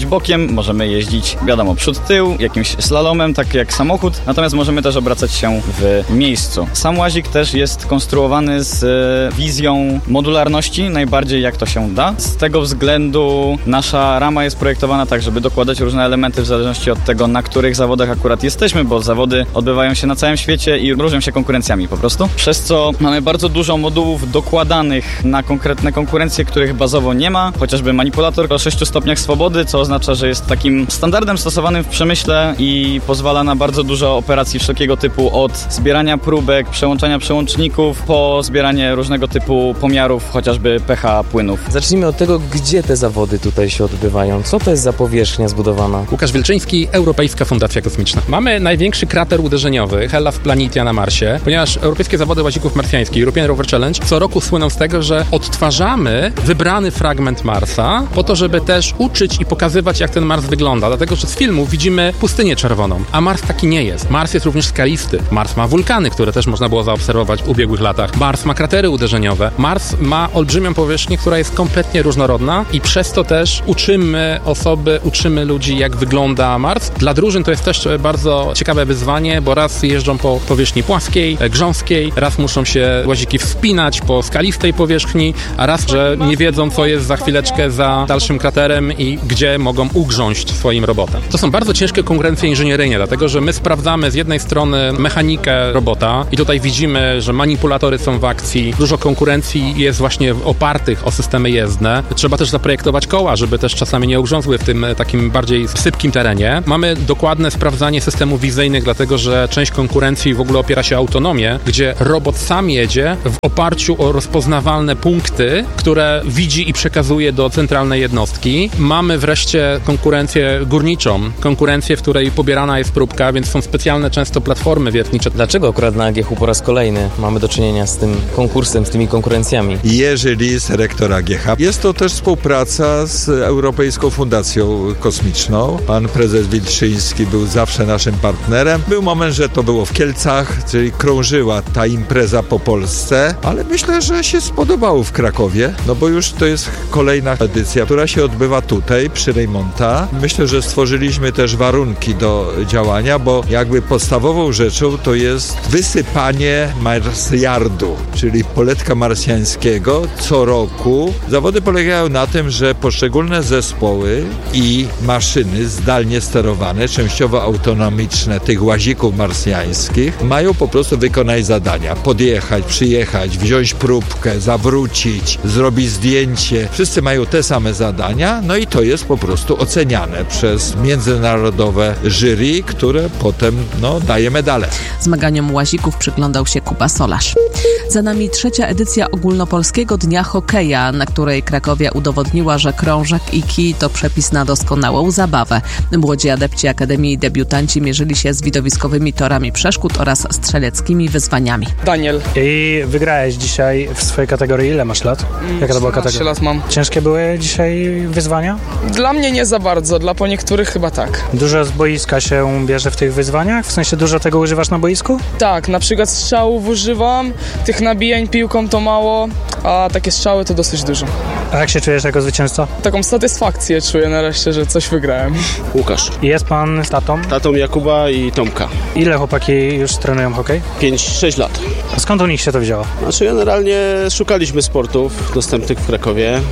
możemy jeździć, wiadomo, przód, tył, jakimś slalomem, tak jak samochód, natomiast możemy też obracać się w miejscu. Sam łazik też jest konstruowany z wizją modularności, najbardziej jak to się da. Z tego względu nasza rama jest projektowana tak, żeby dokładać różne elementy w zależności od tego, na których zawodach akurat jesteśmy, bo zawody odbywają się na całym świecie i różnią się konkurencjami po prostu. Przez co mamy bardzo dużo modułów dokładanych na konkretne konkurencje, których bazowo nie ma, chociażby manipulator o sześciu stopniach swobody, co oznacza, że jest takim standardem stosowanym w przemyśle i pozwala na bardzo dużo operacji wszelkiego typu, od zbierania próbek, przełączania przełączników, po zbieranie różnego typu pomiarów, chociażby pH płynów. Zacznijmy od tego, gdzie te zawody tutaj się odbywają. Co to jest za powierzchnia zbudowana? Łukasz Wilczyński, Europejska Fundacja Kosmiczna. Mamy największy krater uderzeniowy, Hellas Planitia na Marsie, ponieważ Europejskie Zawody Łazików Marsjańskich, European Rover Challenge, co roku słyną z tego, że odtwarzamy wybrany fragment Marsa po to, żeby też uczyć i pokazywać, jak ten Mars wygląda. Dlatego, że z filmu widzimy pustynię czerwoną, a Mars taki nie jest. Mars jest również skalisty. Mars ma wulkany, które też można było zaobserwować w ubiegłych latach. Mars ma kratery uderzeniowe. Mars ma olbrzymią powierzchnię, która jest kompletnie różnorodna i przez to też uczymy osoby, uczymy ludzi, jak wygląda Mars. Dla drużyn to jest też bardzo ciekawe wyzwanie, bo raz jeżdżą po powierzchni płaskiej, grząskiej, raz muszą się łaziki wspinać po skalistej powierzchni, a raz, że nie wiedzą, co jest za chwileczkę za dalszym kraterem i gdzie mogą ugrząść swoim robotem. To są bardzo ciężkie konkurencje inżynieryjne, dlatego że my sprawdzamy z jednej strony mechanikę robota i tutaj widzimy, że manipulatory są w akcji, dużo konkurencji jest właśnie opartych o systemy jezdne. Trzeba też zaprojektować koła, żeby też czasami nie ugrzązły w tym takim bardziej sypkim terenie. Mamy dokładne sprawdzanie systemów wizyjnych, dlatego że część konkurencji w ogóle opiera się o autonomię, gdzie robot sam jedzie w oparciu o rozpoznawalne punkty, które widzi i przekazuje do centralnej jednostki. Mamy wreszcie konkurencję górniczą, konkurencję, w której pobierana jest próbka, więc są specjalne często platformy wiertnicze. Dlaczego akurat na A G H U po raz kolejny mamy do czynienia z tym konkursem, z tymi konkurencjami? Jerzy Lis, rektor A G H. Jest to też współpraca z Europejską Fundacją Kosmiczną. Pan prezes Wilczyński był zawsze naszym partnerem. Był moment, że to było w Kielcach, czyli krążyła ta impreza po Polsce, ale myślę, że się spodobało w Krakowie, no bo już to jest kolejna edycja, która się odbywa tutaj, przy Rejmonta. Myślę, że stworzyliśmy też warunki do działania, bo jakby podstawową rzeczą to jest wysypanie Marsjardu, czyli poletka marsjańskiego co roku. Zawody polegają na tym, że poszczególne zespoły i maszyny zdalnie sterowane, częściowo autonomiczne tych łazików marsjańskich mają po prostu wykonać zadania. Podjechać, przyjechać, wziąć próbkę, zawrócić, zrobić zdjęcie. Wszyscy mają te same zadania, no i to jest po prostu oceniane przez międzynarodowe jury, które potem no, daje medale. Zmaganiom łazików przyglądał się Kuba Solarz. Za nami trzecia edycja Ogólnopolskiego Dnia Hokeja, na której Krakowia udowodniła, że krążek i kij to przepis na doskonałą zabawę. Młodzi adepci Akademii i debiutanci mierzyli się z widowiskowymi torami przeszkód oraz strzeleckimi wyzwaniami. Daniel. I wygrałeś dzisiaj w swojej kategorii. Ile masz lat? Jaka to była kategoria? lat mam. Ciężkie były dzisiaj wyzwania? Dla mnie nie za bardzo, dla po niektórych chyba tak. Dużo z boiska się bierze w tych wyzwaniach? W sensie dużo tego używasz na boisku? Tak, na przykład strzałów używam, tych nabijań piłką to mało, a takie strzały to dosyć dużo. A jak się czujesz jako zwycięzca? Taką satysfakcję czuję nareszcie, że coś wygrałem. Łukasz. Jest pan tatą? Tatą Jakuba i Tomka. Ile chłopaki już trenują hokej? pięć sześć lat. A skąd u nich się to wzięło? Znaczy generalnie szukaliśmy sportów dostępnych w Krakowie.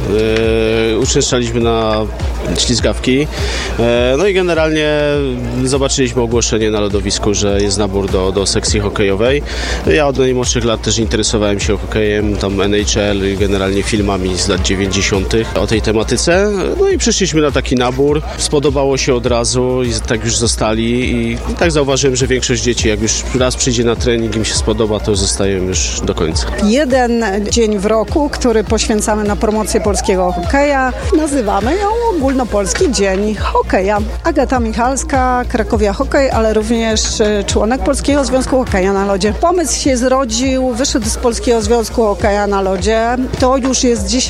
Yy, uczęszczaliśmy na ślizgawki. Yy, no i generalnie zobaczyliśmy ogłoszenie na lodowisku, że jest nabór do, do sekcji hokejowej. Ja od najmłodszych lat też interesowałem się hokejem, tam N H L i generalnie filmami z lat dziewięćdziesiątych o tej tematyce. No i przyszliśmy na taki nabór. Spodobało się od razu i tak już zostali i, i tak zauważyłem, że większość dzieci jak już raz przyjdzie na trening i im się spodoba, to zostają już do końca. Jeden dzień w roku, który poświęcamy na promocję polskiego hokeja. Nazywamy ją Ogólnopolski Dzień Hokeja. Agata Michalska, Krakowia Hokej, ale również członek Polskiego Związku Hokeja na Lodzie. Pomysł się zrodził, wyszedł z Polskiego Związku Hokeja na Lodzie. To już jest dzisiaj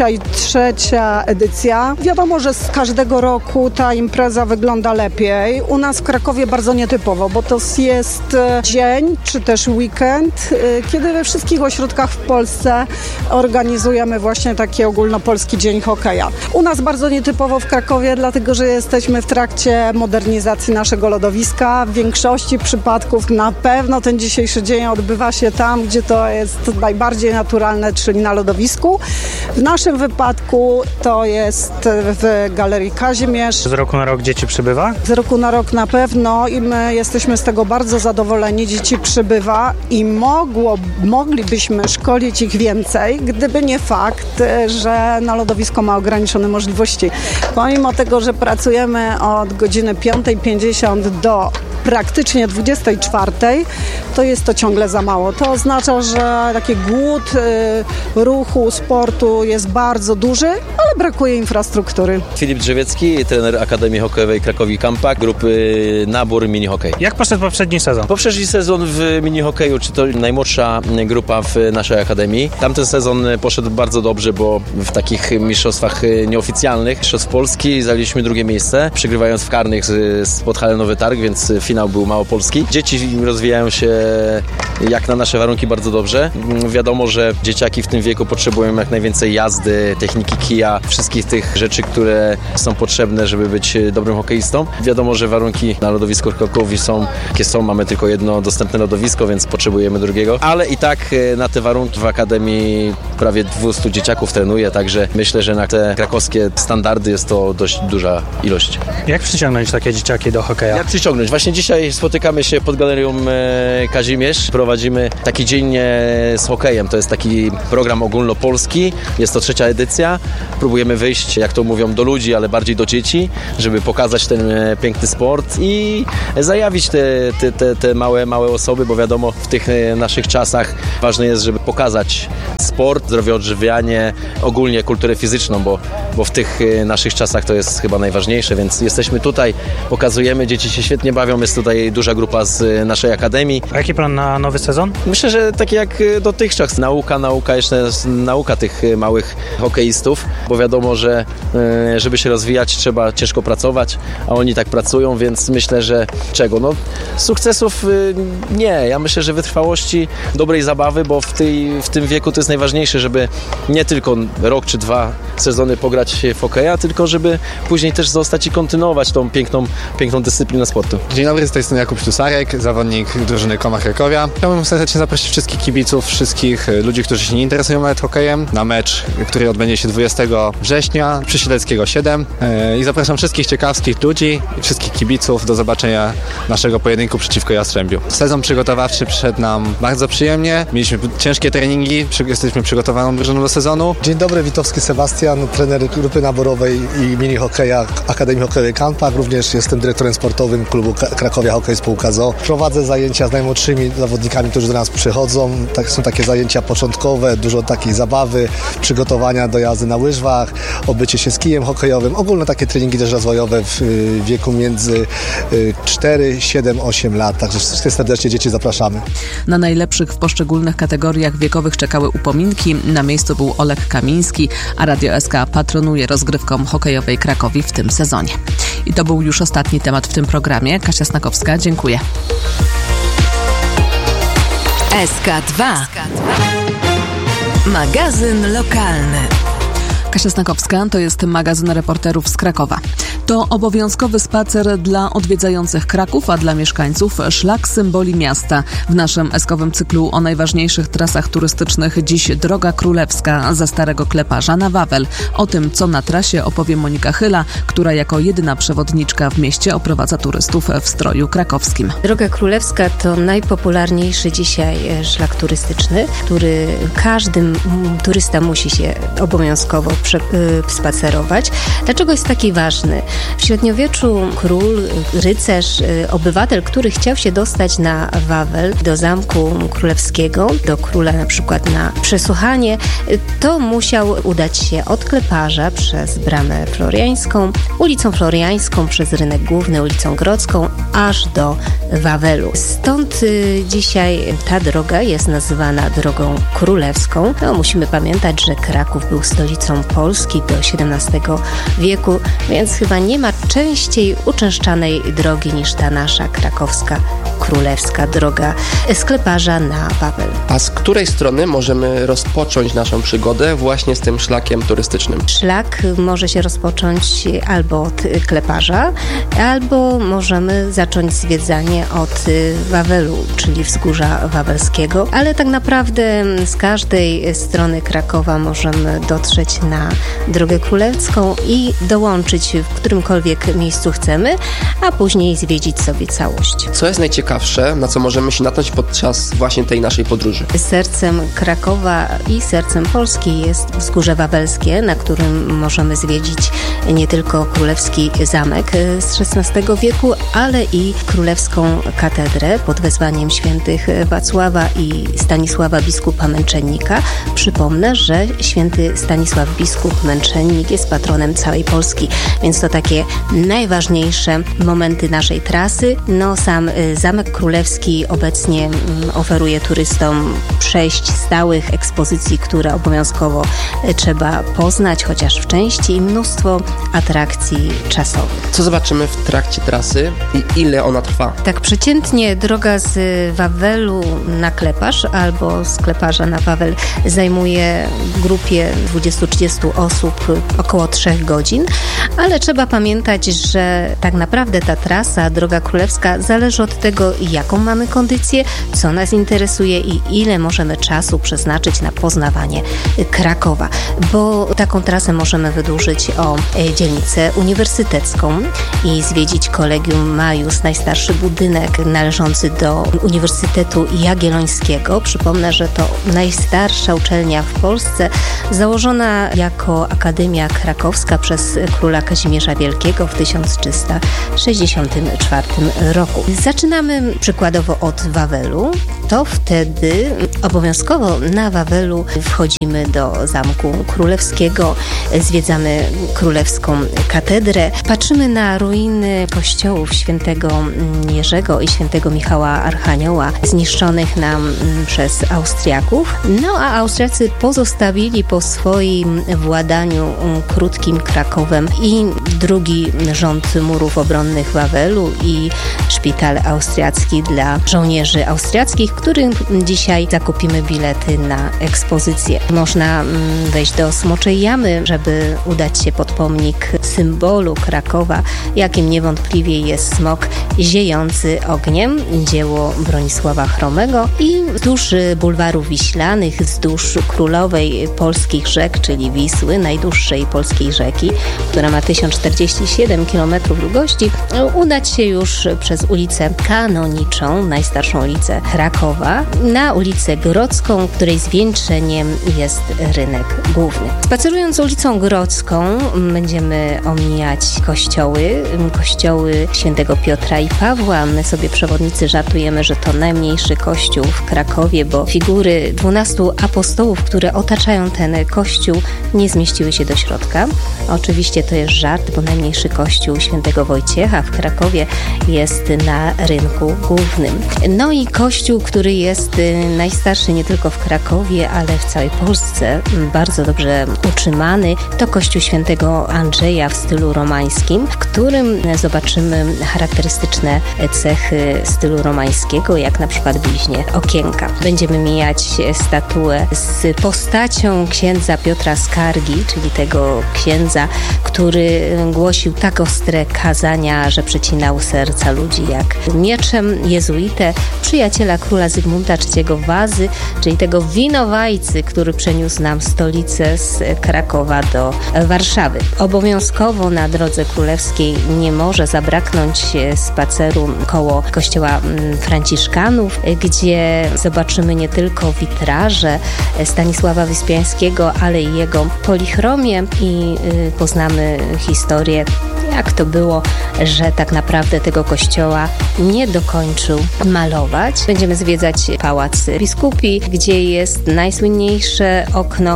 trzecia edycja. Wiadomo, że z każdego roku ta impreza wygląda lepiej. U nas w Krakowie bardzo nietypowo, bo to jest dzień, czy też weekend, kiedy we wszystkich ośrodkach w Polsce organizujemy właśnie taki ogólnopolski dzień hokeja. U nas bardzo nietypowo w Krakowie, dlatego że jesteśmy w trakcie modernizacji naszego lodowiska. W większości przypadków na pewno ten dzisiejszy dzień odbywa się tam, gdzie to jest najbardziej naturalne, czyli na lodowisku. W naszym wypadku to jest w Galerii Kazimierz. Z roku na rok dzieci przybywa? Z roku na rok na pewno i my jesteśmy z tego bardzo zadowoleni. Dzieci przybywa i mogło, moglibyśmy szkolić ich więcej, gdyby nie fakt, że na lodowisko ma ograniczone możliwości. Pomimo tego, że pracujemy od godziny piąta pięćdziesiąt do praktycznie dwudziestej czwartej, to jest to ciągle za mało. To oznacza, że taki głód y, ruchu, sportu jest bardzo duży, ale brakuje infrastruktury. Filip Drzewiecki, trener Akademii Hokejowej Krakowi Kampak, grupy Nabór Mini Hokej. Jak poszedł poprzedni sezon? Poprzedni sezon w mini hokeju, czy to najmłodsza grupa w naszej akademii. Tamten sezon poszedł bardzo dobrze, bo w takich mistrzostwach nieoficjalnych, mistrzostw Polski, zajęliśmy drugie miejsce, przegrywając w karnych z, z Podhale Nowy Targ, więc finał był małopolski. Dzieci rozwijają się jak na nasze warunki bardzo dobrze. Wiadomo, że dzieciaki w tym wieku potrzebują jak najwięcej jazdy, techniki kija, wszystkich tych rzeczy, które są potrzebne, żeby być dobrym hokeistą. Wiadomo, że warunki na lodowisku Krakowi są, jakie są. Mamy tylko jedno dostępne lodowisko, więc potrzebujemy drugiego. Ale i tak na te warunki w Akademii prawie dwieście dzieciaków trenuje, także myślę, że na te krakowskie standardy jest to dość duża ilość. Jak przyciągnąć takie dzieciaki do hokeja? Jak przyciągnąć? Właśnie dzisiaj spotykamy się pod Galerią Kazimierz. Prowadzimy taki dzień z hokejem. To jest taki program ogólnopolski. Jest to trzecia edycja. Próbujemy wyjść, jak to mówią, do ludzi, ale bardziej do dzieci, żeby pokazać ten piękny sport i zajawić te, te, te, te małe, małe osoby, bo wiadomo, w tych naszych czasach ważne jest, żeby pokazać sport, zdrowie, odżywianie, ogólnie kulturę fizyczną, bo, bo w tych naszych czasach to jest chyba najważniejsze, więc jesteśmy tutaj, pokazujemy, dzieci się świetnie bawią, jest tutaj duża grupa z naszej akademii. A jaki plan na nowy sezon? Myślę, że tak jak dotychczas, nauka, nauka, jeszcze nauka tych małych hokeistów, bo wiadomo, że żeby się rozwijać, trzeba ciężko pracować, a oni tak pracują, więc myślę, że czego? No, sukcesów nie. Ja myślę, że wytrwałości, dobrej zabawy, bo w, tej, w tym wieku to jest najważniejsze, żeby nie tylko rok czy dwa sezony pograć w hokeja, tylko żeby później też zostać i kontynuować tą piękną, piękną dyscyplinę sportu. Dzień dobry, z tej strony Jakub Ślusarek, zawodnik drużyny Komach Krakowia. Chciałbym serdecznie zaprosić wszystkich kibiców, wszystkich ludzi, którzy się nie interesują nawet hokejem, na mecz, który odbędzie się dwudziestego września przy Siedleckiego siedem i zapraszam wszystkich ciekawskich ludzi i wszystkich kibiców do zobaczenia naszego pojedynku przeciwko Jastrzębiu. Sezon przygotowawczy przyszedł nam bardzo przyjemnie, mieliśmy ciężkie treningi, jesteśmy przygotowaną drużyną do sezonu. Dzień dobry, Witowski Sebastian, trener grupy naborowej i mini hokeja Akademii Hokejowej Kampak. Również jestem dyrektorem sportowym klubu Krakowia Hokej Spółka z o o. Prowadzę zajęcia z najmłodszymi zawodnikami, którzy do nas przychodzą. Tak, są takie zajęcia początkowe, dużo takiej zabawy, przygotowania do jazdy na łyżwach, obycie się z kijem hokejowym. Ogólne takie treningi też rozwojowe w wieku między cztery, siedem, osiem lat. Także wszystkie serdecznie dzieci zapraszamy. Na najlepszych w poszczególnych kategoriach wiekowych czekały upominki. Na miejscu był Oleg Kamiński, a Radio S K patronuje rozgrywkom hokejowej Krakowi w tym sezonie. I to był już ostatni temat w tym programie. Kasia Snakowska, dziękuję. S K dwa. Magazyn lokalny. Kasia Snakowska, to jest magazyn reporterów z Krakowa. To obowiązkowy spacer dla odwiedzających Kraków, a dla mieszkańców szlak symboli miasta. W naszym eskowym cyklu o najważniejszych trasach turystycznych dziś Droga Królewska ze Starego Kleparza na Wawel. O tym, co na trasie, opowie Monika Chyla, która jako jedyna przewodniczka w mieście oprowadza turystów w stroju krakowskim. Droga Królewska to najpopularniejszy dzisiaj szlak turystyczny, który każdy turysta musi się obowiązkowo prze, y, spacerować. Dlaczego jest taki ważny? W średniowieczu król, rycerz, y, obywatel, który chciał się dostać na Wawel, do Zamku Królewskiego, do króla na przykład na przesłuchanie, y, to musiał udać się od Kleparza przez Bramę Floriańską, ulicą Floriańską, przez Rynek Główny, ulicą Grodzką, aż do Wawelu. Stąd y, dzisiaj ta droga jest nazywana Drogą Królewską. No, musimy pamiętać, że Kraków był stolicą Polski do siedemnastego wieku, więc chyba nie ma częściej uczęszczanej drogi niż ta nasza krakowska królewska droga skleparza na Wawel. A z której strony możemy rozpocząć naszą przygodę właśnie z tym szlakiem turystycznym? Szlak może się rozpocząć albo od Kleparza, albo możemy zacząć zwiedzanie od Wawelu, czyli Wzgórza Wawelskiego, ale tak naprawdę z każdej strony Krakowa możemy dotrzeć na Drogę Królewską i dołączyć w którymkolwiek miejscu chcemy, a później zwiedzić sobie całość. Co jest najciekawsze, na co możemy się natknąć podczas właśnie tej naszej podróży? Sercem Krakowa i sercem Polski jest Wzgórze Wawelskie, na którym możemy zwiedzić nie tylko królewski zamek z szesnastego wieku, ale i królewską katedrę pod wezwaniem świętych Wacława i Stanisława biskupa męczennika. Przypomnę, że święty Stanisław biskup męczennik jest patronem całej Polski, więc to takie najważniejsze momenty naszej trasy. No sam Zamek Królewski obecnie oferuje turystom sześć stałych ekspozycji, które obowiązkowo trzeba poznać, chociaż w części, i mnóstwo atrakcji czasowych. Co zobaczymy w trakcie trasy i ile ona trwa? Tak przeciętnie droga z Wawelu na Kleparz albo z Kleparza na Wawel zajmuje w grupie dwudziestu do trzydziestu osób około trzech godzin, ale trzeba pamiętać, że tak naprawdę ta trasa, Droga Królewska, zależy od tego, jaką mamy kondycję, co nas interesuje i ile możemy czasu przeznaczyć na poznawanie Krakowa, bo taką trasę możemy wydłużyć o dzielnicę uniwersytecką i zwiedzić Collegium Maius, najstarszy budynek należący do Uniwersytetu Jagiellońskiego. Przypomnę, że to najstarsza uczelnia w Polsce, założona jako Akademia Krakowska przez króla Kazimierza Wielkiego w tysiąc trzysta sześćdziesiątym czwartym roku. Zaczynamy przykładowo od Wawelu. To wtedy obowiązkowo na Wawelu wchodzimy do Zamku Królewskiego, zwiedzamy Królewską Katedrę, patrzymy na ruiny kościołów świętego Jerzego i świętego Michała Archanioła zniszczonych nam przez Austriaków. No a Austriacy pozostawili po swoim władaniu krótkim Krakowem i drugi rząd murów obronnych Wawelu i szpital austriacki dla żołnierzy austriackich, którym dzisiaj zakupimy bilety na ekspozycję. Można wejść do Smoczej Jamy, żeby udać się pod pomnik symbolu Krakowa, jakim niewątpliwie jest smok ziejący ogniem, dzieło Bronisława Chromego, i wzdłuż bulwarów wiślanych, wzdłuż królowej polskich rzek, czyli Wisły, najdłuższej polskiej rzeki, która ma tysiąc czterdzieści siedem kilometrów długości, udać się już przez ulicę Kanoniczą, najstarszą ulicę Krakowa, na ulicę Grodzką, której zwieńczeniem jest rynek główny. Spacerując ulicą Grodzką będziemy omijać kościoły, kościoły świętego Piotra i Pawła. My sobie przewodnicy żartujemy, że to najmniejszy kościół w Krakowie, bo figury dwunastu apostołów, które otaczają ten kościół, nie zmieściły się do środka. Oczywiście to jest żart, bo najmniejszy kościół świętego Wojciecha w Krakowie jest na rynku głównym. No i kościół, który jest najstarszy nie tylko w Krakowie, ale w całej Polsce, bardzo dobrze utrzymany, to kościół świętego Andrzeja w stylu romańskim, w którym zobaczymy charakterystyczne cechy stylu romańskiego, jak na przykład bliźnie okienka. Będziemy mijać statuę z postacią księdza Piotra Skargi, czyli tego księdza, który głosił tak ostre kazania, że przecinał serca ludzi jak mieczem, jezuitę, przyjaciela króla Zygmunta trzeciego Wazy, czyli tego winowajcy, który przeniósł nam stolicę z Krakowa do Warszawy. Obowiązkowo na Drodze Królewskiej nie może zabraknąć spaceru koło kościoła Franciszkanów, gdzie zobaczymy nie tylko witraże Stanisława Wyspiańskiego, ale i jego polichromię i poznamy historię, jak to było, że tak naprawdę tego kościoła nie dokończył malować. Będziemy zwiedzać Pałac Biskupi, gdzie jest najsłynniejsze okno,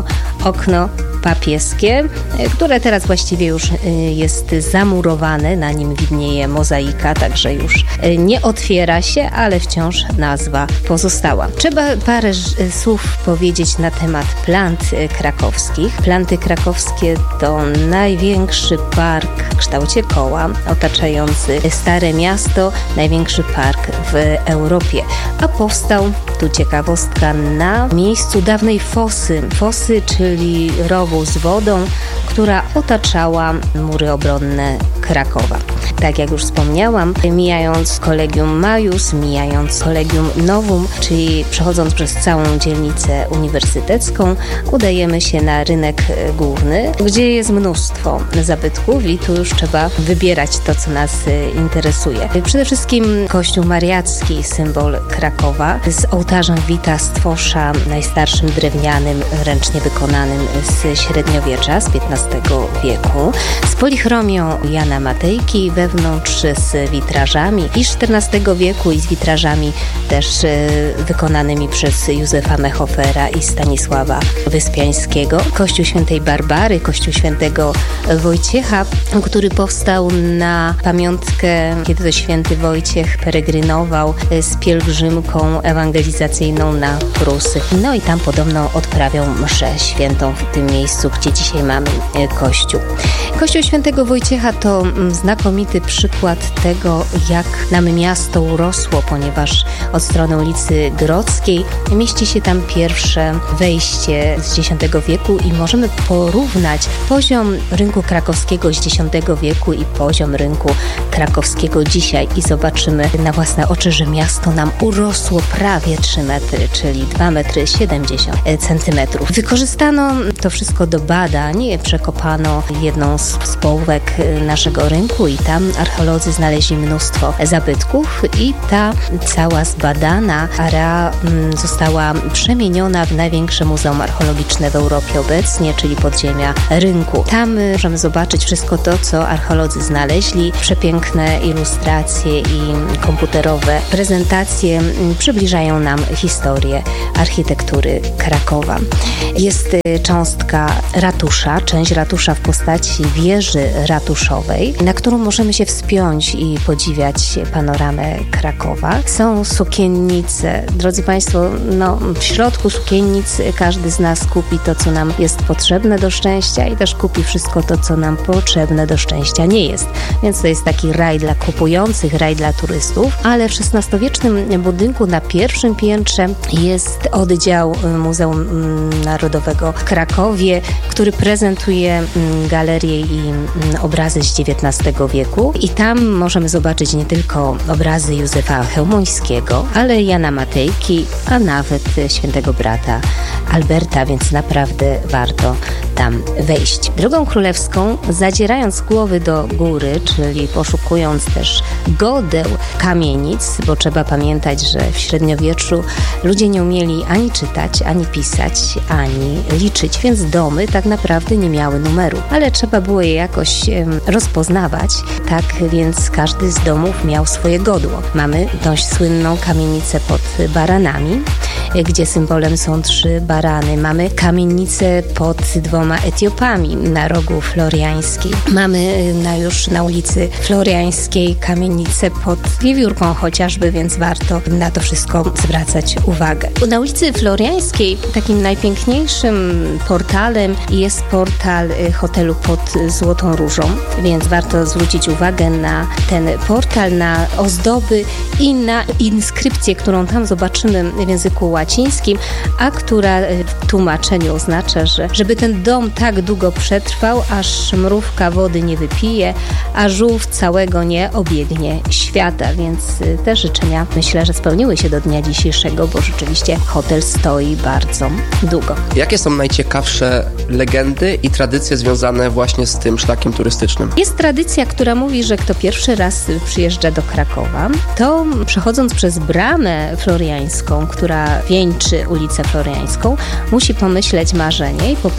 okno papieskie, które teraz właściwie już jest zamurowane, na nim widnieje mozaika, także już nie otwiera się, ale wciąż nazwa pozostała. Trzeba parę słów powiedzieć na temat plant krakowskich. Planty krakowskie to największy park w kształcie koła otaczający Stare Miasto, największy park w Europie, a powstał, tu ciekawostka, na miejscu dawnej fosy, fosy, czyli rowu z wodą, która otaczała mury obronne Krakowa. Tak jak już wspomniałam, mijając Collegium Maius, mijając Collegium Novum, czyli przechodząc przez całą dzielnicę uniwersytecką, udajemy się na rynek główny, gdzie jest mnóstwo zabytków i tu już trzeba wybierać to, co nas interesuje. Przede wszystkim Kościół Mariacki, symbol Krakowa, z ołtarzem Wita Stwosza, najstarszym drewnianym, ręcznie wykonanym z średniowiecza, z piętnastego wieku, z polichromią Jana Matejki, wewnątrz z witrażami i z czternastego wieku i z witrażami też wykonanymi przez Józefa Mechofera i Stanisława Wyspiańskiego. Kościół Świętej Barbary, Kościół Świętego Wojciecha, który powstał na pamiątkę, kiedy to święty Wojciech peregrynował z pielgrzymką ewangelizacyjną na Prusy. No i tam podobno odprawiał mszę świętą w tym miejscu, gdzie dzisiaj mamy kościół. Kościół Świętego Wojciecha to znakomity przykład tego, jak nam miasto urosło, ponieważ od strony ulicy Grodzkiej mieści się tam pierwsze wejście z dziesiątego wieku i możemy porównać poziom rynku krakowskiego z dziesiątego wieku i poziom rynku krakowskiego dzisiaj i zobaczymy na własne oczy, że miasto nam urosło prawie trzy metry, czyli dwa metry siedemdziesiąt centymetrów. Wykorzystano to wszystko do badań, przekopano jedną z połówek naszego rynku i tam archeolodzy znaleźli mnóstwo zabytków i ta cała zbadana area została przemieniona w największe muzeum archeologiczne w Europie obecnie, czyli podziemia rynku. Tam możemy zobaczyć wszystko to, co archeolodzy znaleźli. Przepiękne ilustracje i komputerowe prezentacje przybliżają nam historię architektury Krakowa. Jest cząstka ratusza, część ratusza w postaci wieży ratuszowej, na którą możemy się wspiąć i podziwiać panoramę Krakowa. Są sukiennice. Drodzy Państwo, no, w środku sukiennic każdy z nas kupi to, co nam jest potrzebne do szczęścia i też kupi wszystko to, co nam potrzebne do szczęścia nie jest. Więc to jest taki raj dla kupujących, raj dla turystów, ale w szesnastowiecznym budynku na pierwszym piętrze jest oddział Muzeum Narodowego w Krakowie, który prezentuje galerie i obrazy z dziewiętnastego wieku i tam możemy zobaczyć nie tylko obrazy Józefa Chełmońskiego, ale Jana Matejki, a nawet świętego brata Alberta, więc naprawdę warto tam wejść. Drogą królewską, zadzierając głowy do góry, czyli poszukując też godeł kamienic, bo trzeba pamiętać, że w średniowieczu ludzie nie umieli ani czytać, ani pisać, ani liczyć, więc domy tak naprawdę nie miały numeru, ale trzeba było je jakoś rozpoznawać, tak więc każdy z domów miał swoje godło. Mamy dość słynną kamienicę pod Baranami, gdzie symbolem są trzy barany. Mamy kamienicę pod dwoma Etiopami na rogu Floriańskiej. Mamy na, już na ulicy Floriańskiej kamienicę pod Wiewiórką chociażby, więc warto na to wszystko zwracać uwagę. Na ulicy Floriańskiej takim najpiękniejszym portalem jest portal hotelu pod Złotą Różą, więc warto zwrócić uwagę na ten portal, na ozdoby i na inskrypcję, którą tam zobaczymy w języku łacińskim, a która w tłumaczeniu oznacza, że żeby ten dom tak długo przetrwał, aż mrówka wody nie wypije, a żółw całego nie obiegnie świata, więc te życzenia myślę, że spełniły się do dnia dzisiejszego, bo rzeczywiście hotel stoi bardzo długo. Jakie są najciekawsze legendy i tradycje związane właśnie z tym szlakiem turystycznym? Jest tradycja, która mówi, że kto pierwszy raz przyjeżdża do Krakowa, to przechodząc przez bramę floriańską, która wieńczy ulicę Floriańską, musi pomyśleć marzenie i popatrzeć na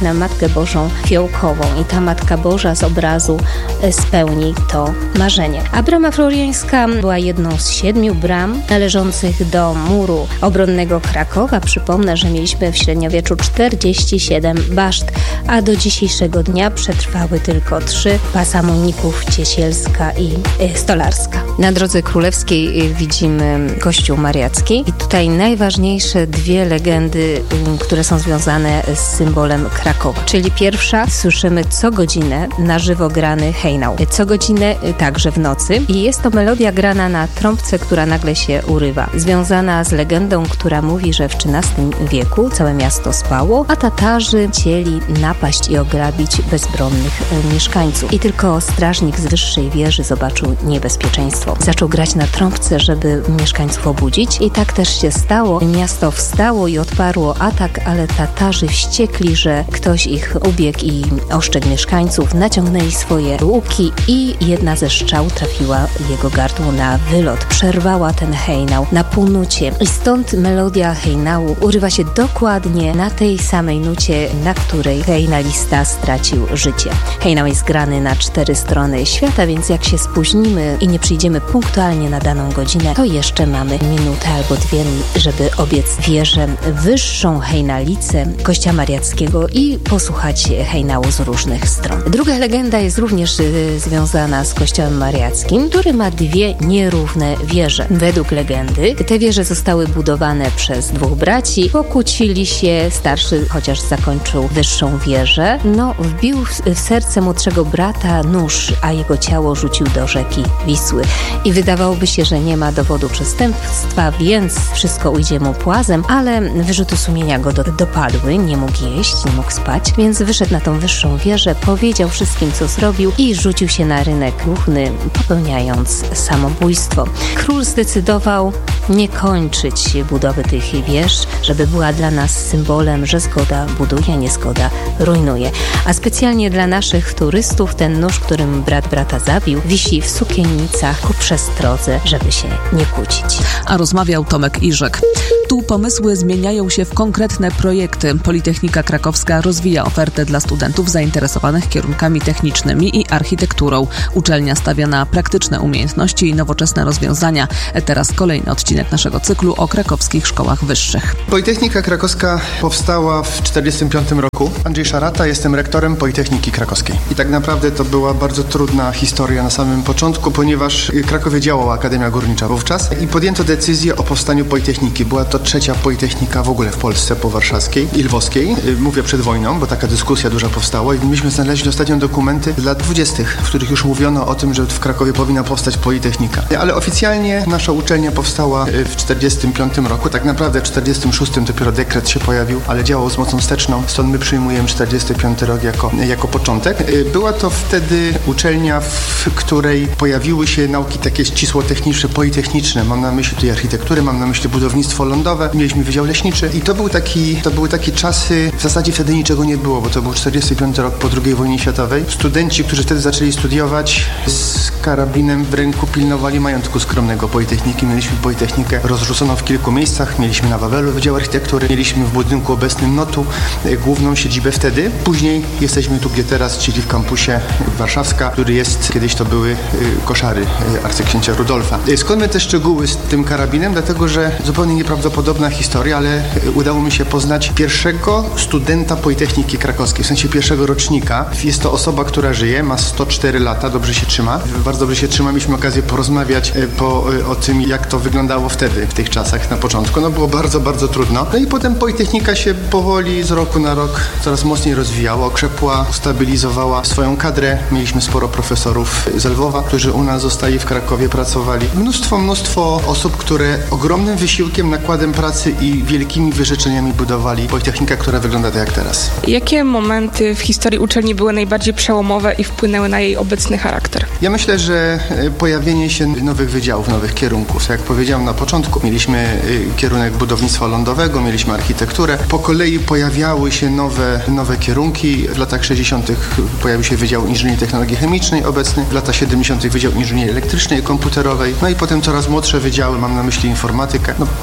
na Matkę Bożą fiołkową i ta Matka Boża z obrazu spełni to marzenie. A brama floriańska była jedną z siedmiu bram należących do muru obronnego Krakowa. Przypomnę, że mieliśmy w średniowieczu czterdzieści siedem baszt, a do dzisiejszego dnia przetrwały tylko trzy: Pasamuników, Ciesielska i Stolarska. Na drodze królewskiej widzimy kościół mariacki i tutaj najważniejsze dwie legendy, które są związane z symbolem Krakowa. Czyli pierwsza, słyszymy co godzinę na żywo grany hejnał. Co godzinę także w nocy i jest to melodia grana na trąbce, która nagle się urywa. Związana z legendą, która mówi, że w trzynastym wieku całe miasto spało, a Tatarzy chcieli napaść i ograbić bezbronnych mieszkańców. I tylko strażnik z wyższej wieży zobaczył niebezpieczeństwo. Zaczął grać na trąbce, żeby mieszkańców obudzić i tak też się stało. Miasto wstało i odparło atak, ale Tatarzy wściekli, że ktoś ich ubiegł i oszczędł mieszkańców, naciągnęli swoje łuki i jedna ze strzał trafiła jego gardło na wylot. Przerwała ten hejnał na półnucie i stąd melodia hejnału urywa się dokładnie na tej samej nucie, na której hejnalista stracił życie. Hejnał jest grany na cztery strony świata, więc jak się spóźnimy i nie przyjdziemy punktualnie na daną godzinę, to jeszcze mamy minutę albo dwie, żeby obiec wieżę wyższą hejnalicę kościoła mariackiego i posłuchać hejnału z różnych stron. Druga legenda jest również y, związana z kościołem mariackim, który ma dwie nierówne wieże. Według legendy te wieże zostały budowane przez dwóch braci, pokłócili się, starszy chociaż zakończył wyższą wieżę, no wbił w, w serce młodszego brata nóż, a jego ciało rzucił do rzeki Wisły. I wydawałoby się, że nie ma dowodu przestępstwa, więc wszystko ujdzie mu płazem, ale wyrzuty sumienia go do, dopadły, nie mógł jeść, nie mógł spać, więc wyszedł na tą wyższą wieżę, powiedział wszystkim, co zrobił i rzucił się na rynek główny, popełniając samobójstwo. Król zdecydował nie kończyć budowy tych wież, żeby była dla nas symbolem, że zgoda buduje, niezgoda rujnuje. A specjalnie dla naszych turystów ten nóż, którym brat brata zabił, wisi w sukiennicach ku przestrodze, żeby się nie kłócić. A rozmawiał Tomek Iżek. Tu pomysły zmieniają się w konkretne projekty. Politechnika Krakowska rozwija ofertę dla studentów zainteresowanych kierunkami technicznymi i architekturą. Uczelnia stawia na praktyczne umiejętności i nowoczesne rozwiązania. Teraz kolejny odcinek naszego cyklu o krakowskich szkołach wyższych. Politechnika Krakowska powstała w tysiąc dziewięćset czterdziestym piątym roku. Andrzej Szarata, jestem rektorem Politechniki Krakowskiej. I tak naprawdę to była bardzo trudna historia na samym początku, ponieważ w Krakowie działała Akademia Górnicza wówczas i podjęto decyzję o powstaniu Politechniki. Była to trzecia politechnika w ogóle w Polsce po warszawskiej i lwowskiej. Mówię przed wojną, bo taka dyskusja duża powstała i myśmy znaleźli ostatnio dokumenty z lat dwudziestych, w których już mówiono o tym, że w Krakowie powinna powstać Politechnika. Ale oficjalnie nasza uczelnia powstała w tysiąc dziewięćset czterdziestym piątym roku. Tak naprawdę w tysiąc dziewięćset czterdziestym szóstym dopiero dekret się pojawił, ale działał z mocą wsteczną, stąd my przyjmujemy czterdziesty piąty rok jako, jako początek. Była to wtedy uczelnia, w której pojawiły się nauki takie ścisło-techniczne, politechniczne. Mam na myśli tutaj architekturę, mam na myśli budownictwo lądowe. Mieliśmy Wydział Leśniczy i to, był taki, to były takie czasy, w zasadzie wtedy niczego nie było, bo to był czterdziesty piąty rok po drugiej wojnie światowej. Studenci, którzy wtedy zaczęli studiować, z karabinem w ręku pilnowali majątku skromnego Politechniki. Mieliśmy Politechnikę rozrzuconą w kilku miejscach. Mieliśmy na Wawelu Wydział Architektury, mieliśmy w budynku obecnym Notu główną siedzibę wtedy. Później jesteśmy tu, gdzie teraz, czyli w kampusie Warszawska, który jest, kiedyś to były koszary arcyksięcia Rudolfa. Skąd my te szczegóły z tym karabinem? Dlatego, że zupełnie nieprawdopodobna historia, ale udało mi się poznać pierwszego studenta Politechniki Krakowskiej, w sensie pierwszego rocznika. Jest to osoba, która żyje, ma sto cztery lata, dobrze się trzyma. Bardzo dobrze się trzyma. Mieliśmy okazję porozmawiać po, o tym, jak to wyglądało wtedy, w tych czasach, na początku. No było bardzo, bardzo trudno. No i potem Politechnika się powoli z roku na rok coraz mocniej rozwijała, okrzepła, ustabilizowała swoją kadrę. Mieliśmy sporo profesorów z Lwowa, którzy u nas zostali w Krakowie, pracowali. Mnóstwo, mnóstwo osób, które ogromnym wysiłkiem, nakładem pracy i wielkimi wyrzeczeniami budowali Politechnikę, która wygląda tak jak teraz. Jakie momenty w historii uczelni były najbardziej przełomowe i wpłynęły na jej obecny charakter? Ja myślę, że pojawienie się nowych wydziałów, nowych kierunków. Jak powiedziałem na początku, mieliśmy kierunek budownictwa lądowego, mieliśmy architekturę. Po kolei pojawiały się nowe, nowe kierunki. W latach sześćdziesiątych pojawił się Wydział Inżynierii Technologii Chemicznej obecny, w latach siedemdziesiątych Wydział Inżynierii Elektrycznej i Komputerowej. No i potem coraz młodsze wydziały, mam na myśli informatykę. No prawie trzydzieści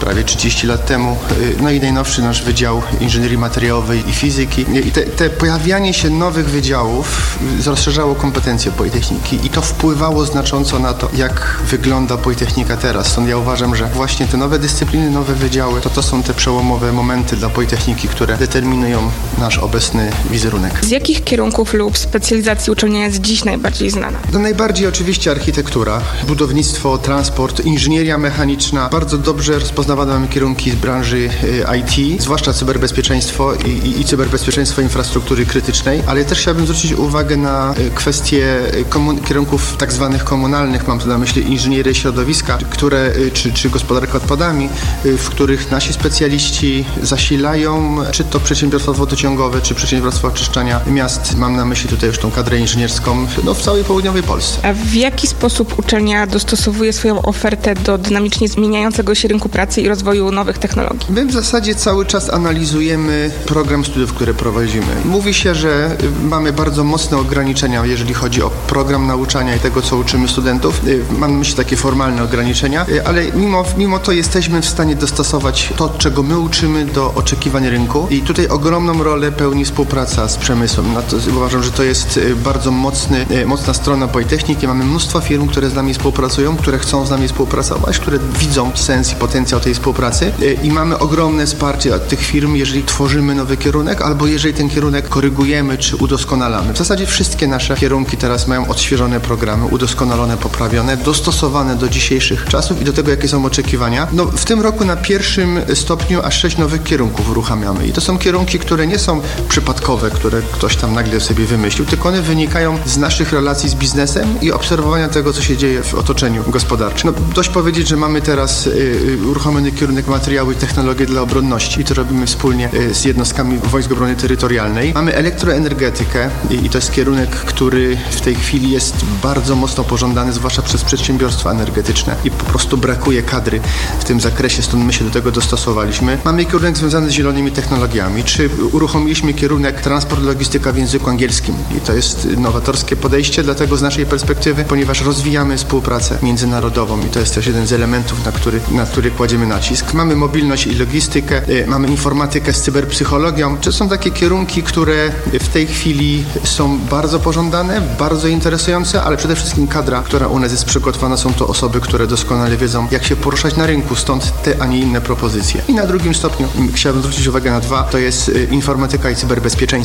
trzydzieści lat temu. No i najnowszy nasz Wydział Inżynierii Materiałowej i Fizyki. I te, te pojawianie się nowych wydziałów rozszerzało kompetencje Politechniki i to wpływało znacząco na to, jak wygląda Politechnika teraz. Stąd ja uważam, że właśnie te nowe dyscypliny, nowe wydziały, to to są te przełomowe momenty dla Politechniki, które determinują nasz obecny wizerunek. Z jakich kierunków lub specjalizacji uczelnia jest dziś najbardziej znana? To najbardziej oczywiście architektura, budownictwo, transport, inżynieria mechaniczna. Bardzo dobrze rozpoznawane mamy kierunki z branży I T, zwłaszcza cyberbezpieczeństwo i, i, i cyberbezpieczeństwo infrastruktury krytycznej, ale też chciałbym zwrócić uwagę na kwestie komun- kierunków tak zwanych komunalnych, mam tu na myśli inżynierię środowiska, które, czy, czy gospodarkę odpadami, w których nasi specjaliści zasilają, czy to przedsiębiorstwa wodociągowe, czy przedsiębiorstwa oczyszczania miast. Mam na myśli tutaj już tą kadrę inżynierską no, w całej południowej Polsce. A w jaki sposób uczelnia dostosowuje swoją ofertę do dynamicznie zmieniającego się rynku pracy i rozwoju nowych technologii? My w zasadzie cały czas analizujemy program studiów, które prowadzimy. Mówi się, że mamy bardzo mocne ograniczenia, jeżeli chodzi o program nauczania i tego, co uczymy studentów. Mam na myśli takie formalne ograniczenia, ale mimo, mimo to jesteśmy w stanie dostosować to, czego my uczymy, do oczekiwań rynku i tutaj ogromną rolę pełni współpraca z przemysłem. No to, uważam, że to jest bardzo mocny, mocna strona Politechniki. Mamy mnóstwo firm, które z nami współpracują, które chcą z nami współpracować, które widzą sens i potencjał tej współpracy i mamy ogromne wsparcie od tych firm, jeżeli tworzymy nowy kierunek albo jeżeli ten kierunek korygujemy czy udoskonalamy. W zasadzie wszystkie nasze kierunki teraz mają odświeżone programy, udoskonalone, poprawione, dostosowane do dzisiejszych czasów i do tego, jakie są oczekiwania. No, w tym roku na pierwszym stopniu aż sześć nowych kierunków uruchamiamy i to są kierunki, które nie są przypadkowe, które ktoś tam nagle sobie wymyślił, tylko one wynikają z naszych relacji z biznesem i obserwowania tego, co się dzieje w otoczeniu gospodarczym. No, dość powiedzieć, że mamy teraz y, uruchomiony kierunek materiały i technologie dla obronności i to robimy wspólnie y, z jednostkami Wojsk Obrony Terytorialnej. Mamy elektroenergetykę i, i to jest kierunek, który w tej chwili jest bardzo mocno pożądany, zwłaszcza przez przedsiębiorstwa energetyczne i po prostu brakuje kadry w tym zakresie, stąd my się do tego dostosowaliśmy. Mamy kierunek związany z zielonymi technologiami, czy uruchomiliśmy kierunek transport, logistyka w języku angielskim i to jest nowatorskie podejście, dlatego z naszej perspektywy, ponieważ rozwijamy współpracę międzynarodową i to jest też jeden z elementów, na który, na który kładziemy nacisk. Mamy mobilność i logistykę, mamy informatykę z cyberpsychologią. To są takie kierunki, które w tej chwili są bardzo pożądane, bardzo interesujące, ale przede wszystkim kadra, która u nas jest przygotowana, są to osoby, które doskonale wiedzą, jak się poruszać na rynku, stąd te, a nie inne propozycje. I na drugim stopniu chciałbym zwrócić uwagę na dwa, to jest informatyka i cyberbezpieczeństwo.